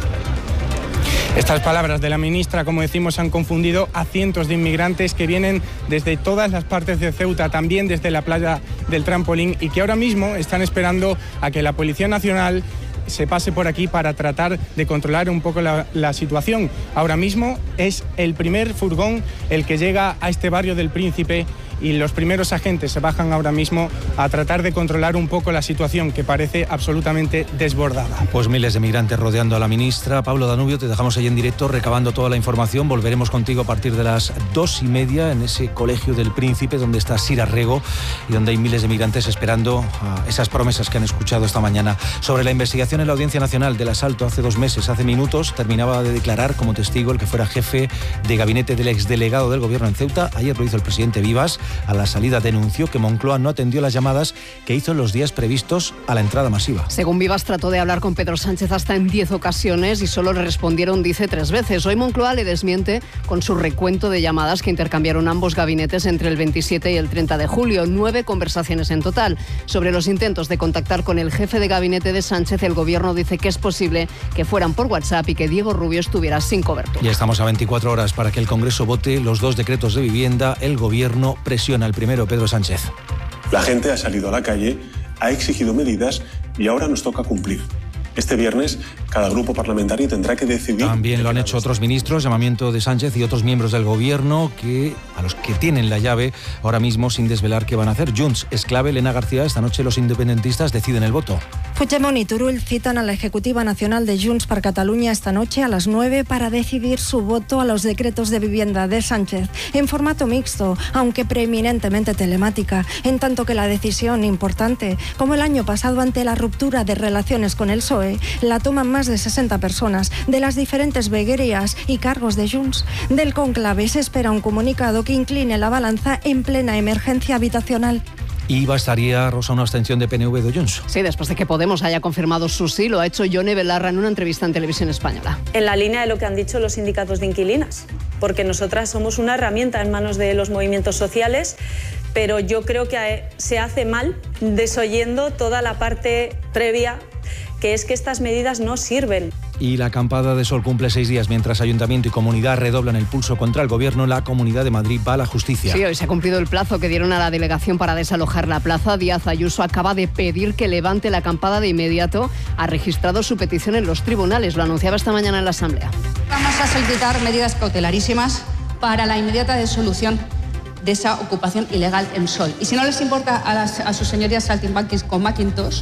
Speaker 14: Estas palabras de la ministra, como decimos, han confundido a cientos de inmigrantes que vienen desde todas las partes de Ceuta, también desde la playa del Trampolín, y que ahora mismo están esperando a que la Policía Nacional se pase por aquí para tratar de controlar un poco la situación. Ahora mismo es el primer furgón el que llega a este barrio del Príncipe y los primeros agentes se bajan ahora mismo a tratar de controlar un poco la situación, que parece absolutamente desbordada.
Speaker 11: Pues miles de migrantes rodeando a la ministra. Pablo Danubio, te dejamos ahí en directo recabando toda la información. Volveremos contigo a partir de las 2:30 en ese Colegio del Príncipe donde está Sira Rego y donde hay miles de migrantes esperando a esas promesas que han escuchado esta mañana. Sobre la investigación en la Audiencia Nacional del asalto hace 2 meses, hace minutos, terminaba de declarar como testigo el que fuera jefe de gabinete del exdelegado del gobierno en Ceuta. Ayer lo hizo el presidente Vivas. A la salida denunció que Moncloa no atendió las llamadas que hizo en los días previstos a la entrada masiva.
Speaker 24: Según Vivas, trató de hablar con Pedro Sánchez hasta en 10 ocasiones y solo le respondieron, dice, 3 veces. Hoy Moncloa le desmiente con su recuento de llamadas que intercambiaron ambos gabinetes entre el 27 y el 30 de julio. 9 conversaciones en total. Sobre los intentos de contactar con el jefe de gabinete de Sánchez, el gobierno dice que es posible que fueran por WhatsApp y que Diego Rubio estuviera sin cobertura.
Speaker 11: Ya estamos a 24 horas para que el Congreso vote los 2 decretos de vivienda. El gobierno presiona al primero, Pedro Sánchez.
Speaker 15: La gente ha salido a la calle, ha exigido medidas y ahora nos toca cumplir. Este viernes, cada grupo parlamentario tendrá que decidir...
Speaker 11: También lo han hecho otros ministros, llamamiento de Sánchez y otros miembros del gobierno a los que tienen la llave ahora mismo sin desvelar qué van a hacer. Junts es clave. Elena García, esta noche los independentistas deciden el voto.
Speaker 16: Puigdemont y Turull citan a la Ejecutiva Nacional de Junts per Catalunya esta noche a las 9 para decidir su voto a los decretos de vivienda de Sánchez en formato mixto, aunque preeminentemente telemática, en tanto que la decisión importante, como el año pasado ante la ruptura de relaciones con el PSOE, la toman más de 60 personas de las diferentes veguerías y cargos de Junts. Del conclave se espera un comunicado que incline la balanza en plena emergencia habitacional.
Speaker 11: Y bastaría, Rosa, una abstención de PNV de Junts.
Speaker 24: Sí, después de que Podemos haya confirmado su sí, lo ha hecho Yone Belarra en una entrevista en Televisión Española.
Speaker 17: En la línea de lo que han dicho los sindicatos de inquilinas, porque nosotras somos una herramienta en manos de los movimientos sociales, pero yo creo que se hace mal desoyendo toda la parte previa, que es que estas medidas no sirven.
Speaker 11: Y la acampada de sol cumple 6 días mientras Ayuntamiento y Comunidad redoblan el pulso contra el Gobierno. La Comunidad de Madrid va a la justicia.
Speaker 24: Sí, hoy se ha cumplido el plazo que dieron a la delegación para desalojar la plaza. Díaz Ayuso acaba de pedir que levante la acampada de inmediato. Ha registrado su petición en los tribunales. Lo anunciaba esta mañana en la Asamblea.
Speaker 18: Vamos a solicitar medidas cautelarísimas para la inmediata disolución de esa ocupación ilegal en Sol. Y si no les importa a sus señorías saltimbanquis con Macintosh,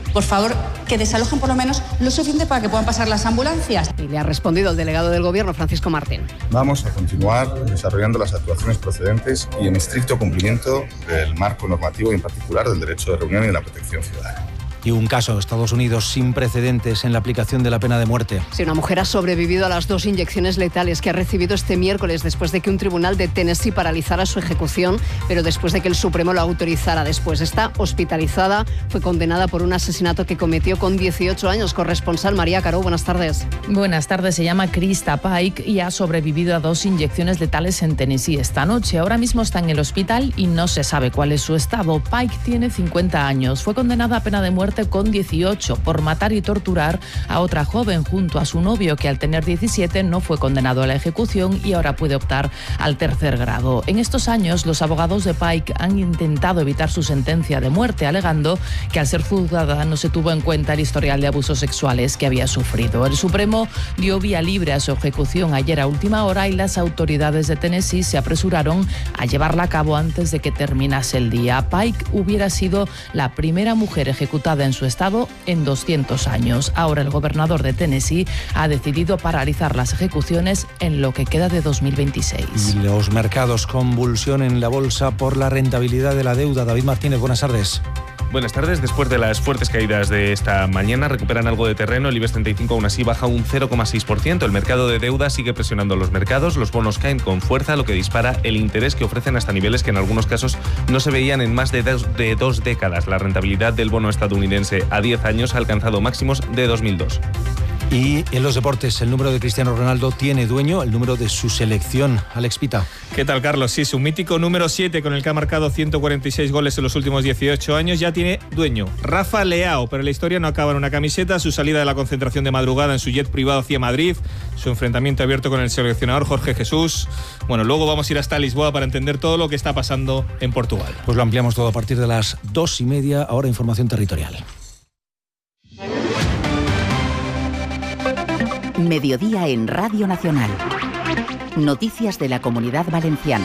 Speaker 18: Por favor, que desalojen por lo menos lo suficiente para que puedan pasar las ambulancias.
Speaker 24: Y le ha respondido el delegado del Gobierno, Francisco Martín.
Speaker 2: Vamos a continuar desarrollando las actuaciones procedentes y en estricto cumplimiento del marco normativo y en particular del derecho de reunión y de la protección ciudadana.
Speaker 11: Y un caso, Estados Unidos, sin precedentes en la aplicación de la pena de muerte.
Speaker 24: Sí, una mujer ha sobrevivido a las 2 inyecciones letales que ha recibido este miércoles después de que un tribunal de Tennessee paralizara su ejecución, pero después de que el Supremo lo autorizara después. Está hospitalizada, fue condenada por un asesinato que cometió con 18 años. Corresponsal María Caro, buenas tardes.
Speaker 3: Buenas tardes, se llama Krista Pike y ha sobrevivido a 2 inyecciones letales en Tennessee esta noche. Ahora mismo está en el hospital y no se sabe cuál es su estado. Pike tiene 50 años, fue condenada a pena de muerte con 18 por matar y torturar a otra joven junto a su novio, que al tener 17 no fue condenado a la ejecución y ahora puede optar al 3er grado. En estos años, los abogados de Pike han intentado evitar su sentencia de muerte, alegando que al ser juzgada no se tuvo en cuenta el historial de abusos sexuales que había sufrido. El Supremo dio vía libre a su ejecución ayer a última hora y las autoridades de Tennessee se apresuraron a llevarla a cabo antes de que terminase el día. Pike hubiera sido la primera mujer ejecutada en su estado en 200 años. Ahora el gobernador de Tennessee ha decidido paralizar las ejecuciones en lo que queda de 2026.
Speaker 11: Y los mercados, convulsión en la bolsa por la rentabilidad de la deuda. David Martínez, buenas tardes.
Speaker 4: Buenas tardes. Después de las fuertes caídas de esta mañana, recuperan algo de terreno. El IBEX 35 aún así baja un 0,6%. El mercado de deuda sigue presionando los mercados. Los bonos caen con fuerza, lo que dispara el interés que ofrecen hasta niveles que en algunos casos no se veían en más de 2 décadas. La rentabilidad del bono estadounidense a 10 años ha alcanzado máximos de 2002.
Speaker 11: Y en los deportes, el número de Cristiano Ronaldo tiene dueño, el número de su selección. Alex Pita.
Speaker 5: ¿Qué tal, Carlos? Sí, su mítico número 7, con el que ha marcado 146 goles en los últimos 18 años, ya tiene dueño. Rafa Leao, pero la historia no acaba en una camiseta. Su salida de la concentración de madrugada en su jet privado hacia Madrid, su enfrentamiento abierto con el seleccionador Jorge Jesús. Bueno, luego vamos a ir hasta Lisboa para entender todo lo que está pasando en Portugal.
Speaker 11: Pues lo ampliamos todo a partir de las 2:30, ahora información territorial.
Speaker 8: Mediodía en Radio Nacional. Noticias de la Comunidad Valenciana.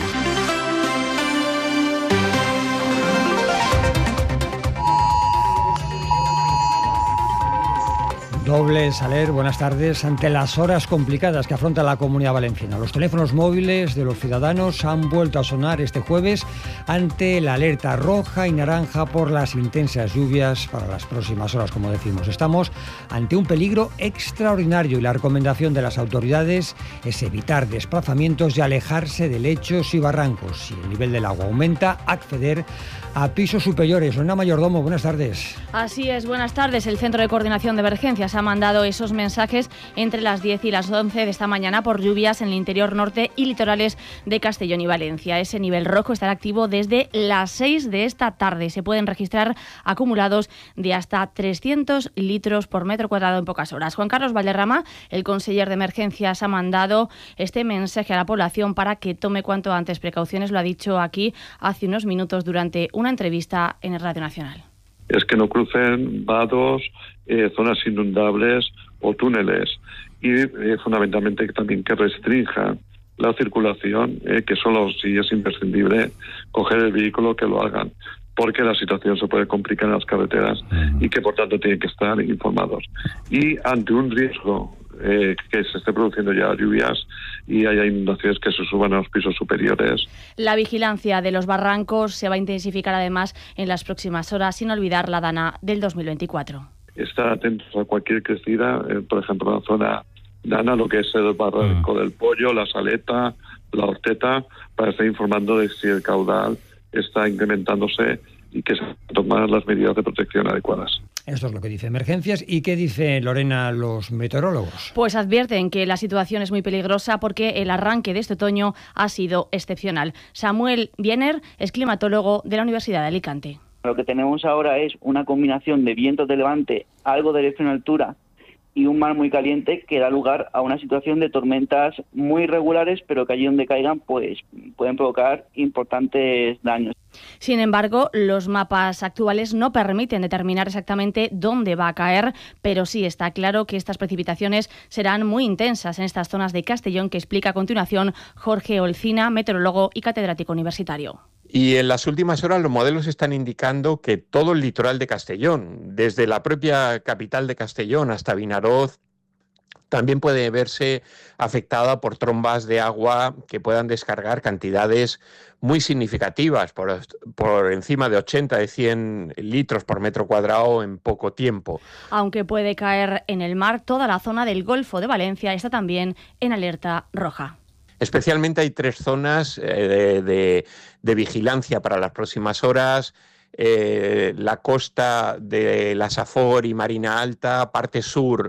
Speaker 9: Doble Saler, buenas tardes. Ante las horas complicadas que afronta la Comunidad Valenciana, los teléfonos móviles de los ciudadanos han vuelto a sonar este jueves ante la alerta roja y naranja por las intensas lluvias para las próximas horas, como decimos. Estamos ante un peligro extraordinario y la recomendación de las autoridades es evitar desplazamientos y alejarse de lechos y barrancos. Si el nivel del agua aumenta, acceder a pisos superiores. Lorena Mayordomo, buenas tardes.
Speaker 6: Así es, buenas tardes. El Centro de Coordinación de Emergencias ha mandado esos mensajes entre las 10 y las 11 de esta mañana por lluvias en el interior norte y litorales de Castellón y Valencia. Ese nivel rojo estará activo desde las 6 de esta tarde. Se pueden registrar acumulados de hasta 300 litros por metro cuadrado en pocas horas. Juan Carlos Valderrama, el conseller de Emergencias, ha mandado este mensaje a la población para que tome cuanto antes precauciones. Lo ha dicho aquí hace unos minutos durante una entrevista en el Radio Nacional.
Speaker 19: Es que no crucen vados, zonas inundables o túneles y fundamentalmente también que restrinjan la circulación, que solo si es imprescindible coger el vehículo que lo hagan, porque la situación se puede complicar en las carreteras y que por tanto tienen que estar informados. Y ante un riesgo que se esté produciendo ya lluvias y haya inundaciones que se suban a los pisos superiores.
Speaker 6: La vigilancia de los barrancos se va a intensificar además en las próximas horas, sin olvidar la DANA del 2024.
Speaker 19: Estar atentos a cualquier crecida, por ejemplo, en la zona DANA, lo que es el barranco del Pollo, la Saleta, la Horteta, para estar informando de si el caudal está incrementándose y que se toman las medidas de protección adecuadas.
Speaker 9: Esto es lo que dice Emergencias. ¿Y qué dice, Lorena, los meteorólogos?
Speaker 6: Pues advierten que la situación es muy peligrosa porque el arranque de este otoño ha sido excepcional. Samuel Biener es climatólogo de la Universidad de Alicante.
Speaker 20: Lo que tenemos ahora es una combinación de vientos de levante, algo de electro en altura y un mar muy caliente que da lugar a una situación de tormentas muy irregulares, pero que allí donde caigan pues pueden provocar importantes daños.
Speaker 6: Sin embargo, los mapas actuales no permiten determinar exactamente dónde va a caer, pero sí está claro que estas precipitaciones serán muy intensas en estas zonas de Castellón, que explica a continuación Jorge Olcina, meteorólogo y catedrático universitario.
Speaker 1: Y en las últimas horas los modelos están indicando que todo el litoral de Castellón, desde la propia capital de Castellón hasta Vinaroz, también puede verse afectada por trombas de agua que puedan descargar cantidades muy significativas, por encima de 80, de 100 litros por metro cuadrado en poco tiempo.
Speaker 6: Aunque puede caer en el mar, toda la zona del Golfo de Valencia está también en alerta roja.
Speaker 1: Especialmente hay 3 zonas de vigilancia para las próximas horas. La costa de la Safor y Marina Alta, parte sur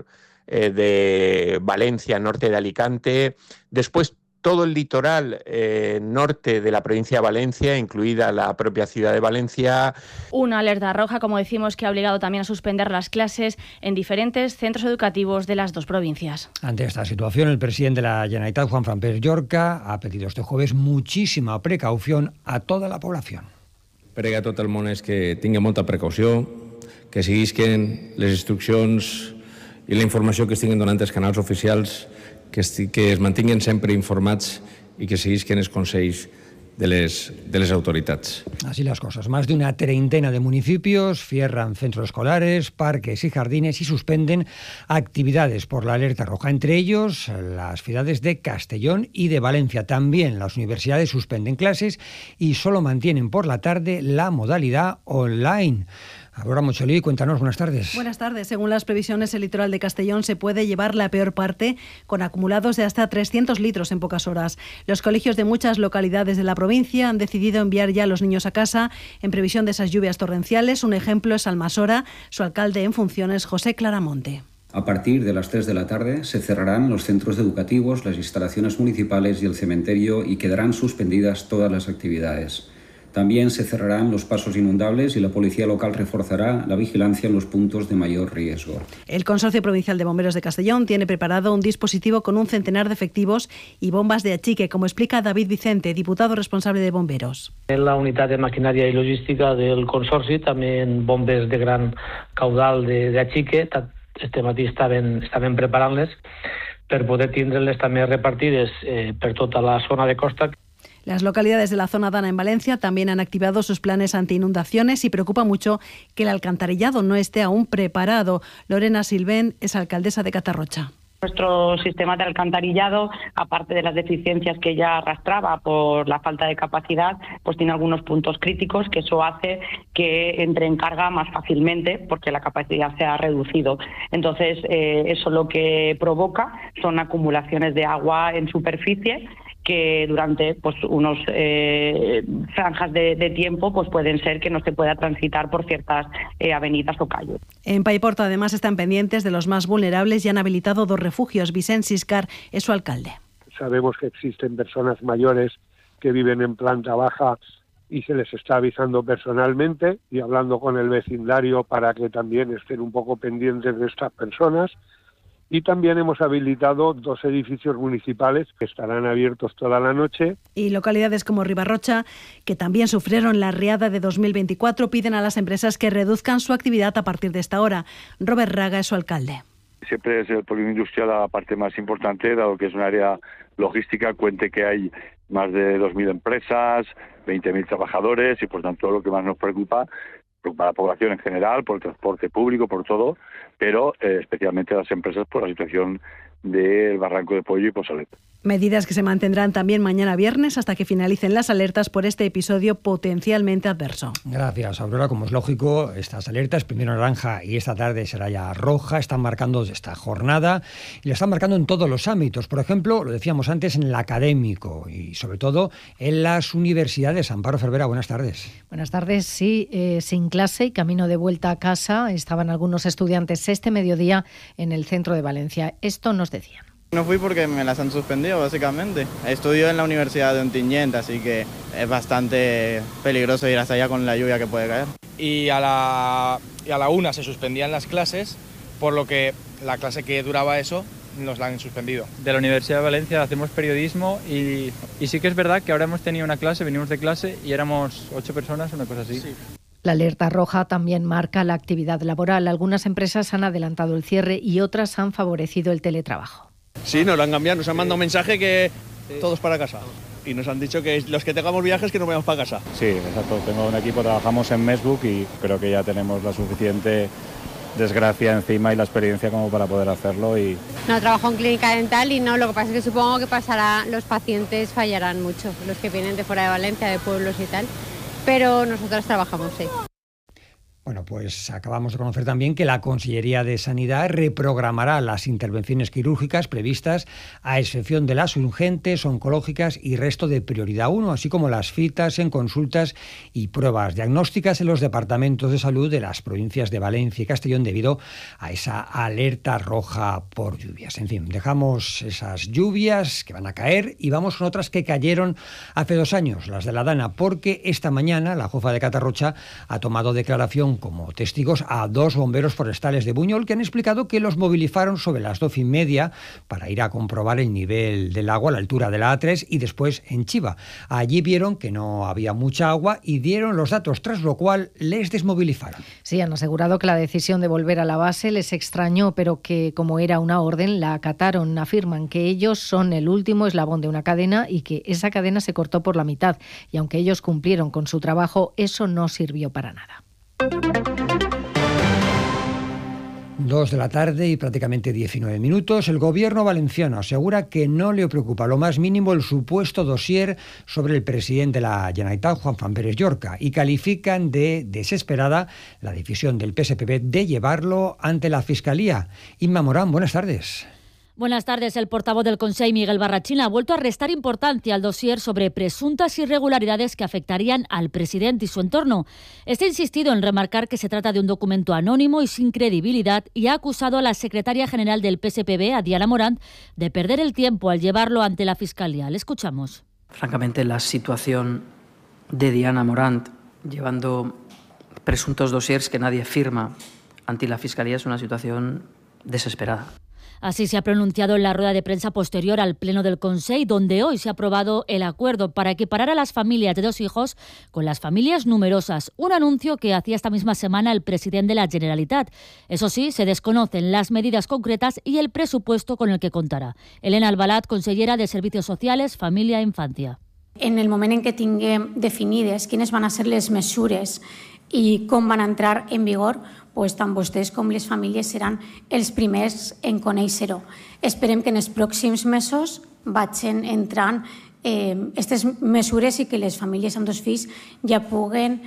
Speaker 1: de Valencia, norte de Alicante. Después todo el litoral norte de la provincia de Valencia, incluida la propia ciudad de Valencia.
Speaker 6: Una alerta roja, como decimos, que ha obligado también a suspender las clases en diferentes centros educativos de las 2 provincias.
Speaker 9: Ante esta situación, el presidente de la Generalitat, Juan Francesc Llorca, ha pedido este jueves muchísima precaución a toda la población.
Speaker 7: Prega a tot el món és que tingui molta precaució, que seguisquen les instruccions i la informació que es tinguin donant els canals oficials, que es mantinguin sempre informats y que seguisquen els consells de les autoridades.
Speaker 9: Así las cosas. Más de una treintena de municipios cierran centros escolares, parques y jardines y suspenden actividades por la alerta roja. Entre ellos, las ciudades de Castellón y de Valencia. También las universidades suspenden clases y solo mantienen por la tarde la modalidad online. Aurora Mocholí, cuéntanos, buenas tardes.
Speaker 10: Buenas tardes. Según las previsiones, el litoral de Castellón se puede llevar la peor parte, con acumulados de hasta 300 litros en pocas horas. Los colegios de muchas localidades de la provincia han decidido enviar ya a los niños a casa en previsión de esas lluvias torrenciales. Un ejemplo es Almasora. Su alcalde en funciones, José Claramonte.
Speaker 21: A partir de las 3 de la tarde se cerrarán los centros educativos, las instalaciones municipales y el cementerio y quedarán suspendidas todas las actividades. También se cerrarán los pasos inundables y la policía local reforzará la vigilancia en los puntos de mayor riesgo.
Speaker 10: El Consorcio Provincial de Bomberos de Castellón tiene preparado un dispositivo con un centenar de efectivos y bombas de achique, como explica David Vicente, diputado responsable de Bomberos.
Speaker 22: En la unitat de maquinària i logística del Consorci també en bombes de gran caudal de achique. Este matí estaven preparant-les per poder tindre-les també repartides per tota la zona de costa.
Speaker 10: Las localidades de la zona Dana en Valencia también han activado sus planes anti-inundaciones y preocupa mucho que el alcantarillado no esté aún preparado. Lorena Silvén es alcaldesa de Catarrocha.
Speaker 23: Nuestro sistema de alcantarillado, aparte de las deficiencias que ya arrastraba por la falta de capacidad, pues tiene algunos puntos críticos, que eso hace que entre en carga más fácilmente porque la capacidad se ha reducido. Entonces, eso lo que provoca son acumulaciones de agua en superficie que durante pues unos franjas de tiempo pues pueden ser que no se pueda transitar por ciertas avenidas o calles.
Speaker 10: En Paiporta además están pendientes de los más vulnerables y han habilitado 2 refugios. Vicent Siscar es su alcalde.
Speaker 25: Sabemos que existen personas mayores que viven en planta baja y se les está avisando personalmente y hablando con el vecindario para que también estén un poco pendientes de estas personas. Y también hemos habilitado 2 edificios municipales que estarán abiertos toda la noche.
Speaker 10: Y localidades como Ribarrocha, que también sufrieron la riada de 2024, piden a las empresas que reduzcan su actividad a partir de esta hora. Robert Raga es su alcalde.
Speaker 26: Siempre es el polígono industrial la parte más importante, dado que es un área logística, cuente que hay más de 2.000 empresas, 20.000 trabajadores y por tanto lo que más nos preocupa a la población en general, por el transporte público, por todo, pero especialmente a las empresas por la situación del Barranco de Pollo y Posalet.
Speaker 10: Medidas que se mantendrán también mañana viernes hasta que finalicen las alertas por este episodio potencialmente adverso.
Speaker 9: Gracias, Aurora. Como es lógico, estas alertas, primero naranja y esta tarde será ya roja, están marcando esta jornada y la están marcando en todos los ámbitos. Por ejemplo, lo decíamos antes, en el académico y sobre todo en las universidades. Amparo Cervera, buenas tardes.
Speaker 27: Buenas tardes. Sí, sin clase y camino de vuelta a casa estaban algunos estudiantes este mediodía en el centro de Valencia. Esto nos decían.
Speaker 30: No fui porque me las han suspendido, básicamente. Estudio en la Universidad de Ontinyent, así que es bastante peligroso ir hasta allá con la lluvia que puede caer.
Speaker 31: Y a la 1 se suspendían las clases, por lo que la clase que duraba eso nos la han suspendido.
Speaker 32: De la Universidad de Valencia hacemos periodismo y sí que es verdad que ahora hemos tenido una clase, venimos de clase y éramos 8 personas, una cosa así. Sí.
Speaker 27: La alerta roja también marca la actividad laboral. Algunas empresas han adelantado el cierre y otras han favorecido el teletrabajo.
Speaker 33: Sí, nos lo han cambiado, nos han mandado un mensaje que todos para casa.
Speaker 2: y nos han dicho que los que tengamos viajes que nos vayamos para casa.
Speaker 3: Sí, exacto. Tengo un equipo, trabajamos en Mesbook y creo que ya tenemos la suficiente desgracia encima y la experiencia como para poder hacerlo.
Speaker 12: No, trabajo en clínica dental y no, lo que pasa es que supongo que los pacientes fallarán mucho, los que vienen de fuera de Valencia, de pueblos y tal, pero nosotros trabajamos, sí.
Speaker 9: Bueno, pues acabamos de conocer también que la Consellería de Sanidad reprogramará las intervenciones quirúrgicas previstas a excepción de las urgentes, oncológicas y resto de prioridad 1, así como las citas en consultas y pruebas diagnósticas en los departamentos de salud de las provincias de Valencia y Castellón debido a esa alerta roja por lluvias. En fin, dejamos esas lluvias que van a caer y vamos con otras que cayeron hace 2 años, las de la Dana, porque esta mañana la Jufa de Catarrocha ha tomado declaración como testigos a 2 bomberos forestales de Buñol que han explicado que los movilizaron sobre las 12:30 para ir a comprobar el nivel del agua a la altura de la A3 y después en Chiva. Allí vieron que no había mucha agua y dieron los datos, tras lo cual les desmovilizaron.
Speaker 27: Sí, han asegurado que la decisión de volver a la base les extrañó, pero que como era una orden, la acataron. Afirman que ellos son el último eslabón de una cadena y que esa cadena se cortó por la mitad. Y aunque ellos cumplieron con su trabajo, eso no sirvió para nada.
Speaker 9: 2 de la tarde y prácticamente 19 minutos. El gobierno valenciano asegura que no le preocupa lo más mínimo el supuesto dossier sobre el presidente de la Generalitat, Juan Pérez Llorca, y califican de desesperada la decisión del PSPB de llevarlo ante la Fiscalía. Inma Morán, buenas tardes.
Speaker 13: Buenas tardes. El portavoz del Consell, Miguel Barrachina, ha vuelto a restar importancia al dossier sobre presuntas irregularidades que afectarían al presidente y su entorno. Este ha insistido en remarcar que se trata de un documento anónimo y sin credibilidad y ha acusado a la secretaria general del PSPB, a Diana Morant, de perder el tiempo al llevarlo ante la Fiscalía. Le escuchamos.
Speaker 14: Francamente, la situación de Diana Morant llevando presuntos dossiers que nadie firma ante la Fiscalía es una situación desesperada.
Speaker 13: Así se ha pronunciado en la rueda de prensa posterior al Pleno del Consell, donde hoy se ha aprobado el acuerdo para equiparar a las familias de 2 hijos con las familias numerosas, un anuncio que hacía esta misma semana el presidente de la Generalitat. Eso sí, se desconocen las medidas concretas y el presupuesto con el que contarà. Elena Albalat, consellera de Servicios Sociales, Família i Infància.
Speaker 15: En el moment en què tinguem definides quines van a ser les mesures i com van entrar en vigor, pues tant vostès com les famílies seran els primers en conèixer-ho. Esperem que en els pròxims mesos vagin entrant aquestes mesures i que les famílies amb 2 fills ja puguen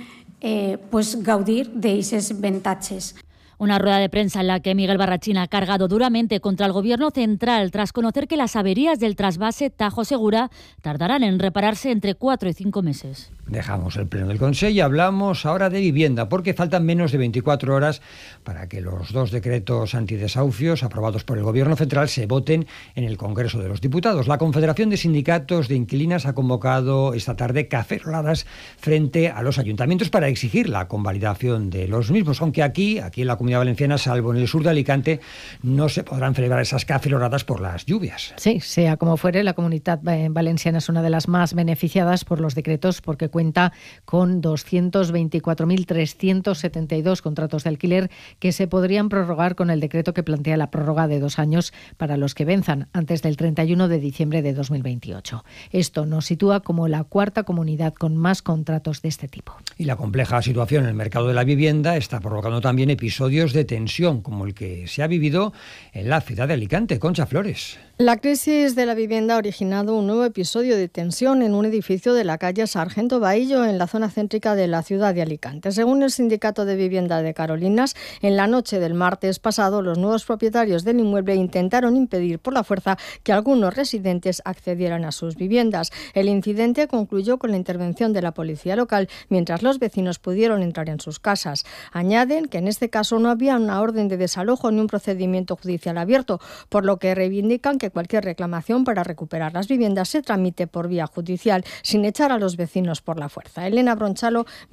Speaker 15: gaudir d'aquests avantatges.
Speaker 13: Una rueda de prensa en la que Miguel Barrachina ha cargado duramente contra el Gobierno central tras conocer que las averías del trasvase Tajo-Segura tardarán en repararse entre 4 y 5 meses.
Speaker 9: Dejamos el Pleno del Consell y hablamos ahora de vivienda, porque faltan menos de 24 horas para que los 2 decretos antidesahucios aprobados por el Gobierno central se voten en el Congreso de los Diputados. La Confederación de Sindicatos de Inquilinas ha convocado esta tarde caceroladas frente a los ayuntamientos para exigir la convalidación de los mismos, aunque aquí en la Comunidad Valenciana, salvo en el sur de Alicante, no se podrán celebrar esas caceroladas por las lluvias.
Speaker 27: Sí, sea como fuere, la Comunidad Valenciana es una de las más beneficiadas por los decretos porque cuenta con 224.372 contratos de alquiler que se podrían prorrogar con el decreto que plantea la prórroga de 2 años para los que venzan antes del 31 de diciembre de 2028. Esto nos sitúa como la 4ª comunidad con más contratos de este tipo.
Speaker 9: Y la compleja situación en el mercado de la vivienda está provocando también episodios de tensión, como el que se ha vivido en la ciudad de Alicante. Concha Flores.
Speaker 16: La crisis de la vivienda ha originado un nuevo episodio de tensión en un edificio de la calle Sargento Bahillo, en la zona céntrica de la ciudad de Alicante. Según el Sindicato de Vivienda de Carolinas, en la noche del martes pasado, los nuevos propietarios del inmueble intentaron impedir por la fuerza que algunos residentes accedieran a sus viviendas. El incidente concluyó con la intervención de la policía local, mientras los vecinos pudieron entrar en sus casas. Añaden que en este caso no había una orden de desalojo ni un procedimiento judicial abierto, por lo que reivindican que cualquier reclamación para recuperar las viviendas se tramite por vía judicial, sin echar a los vecinos por la fuerza. Elena Bronchalo,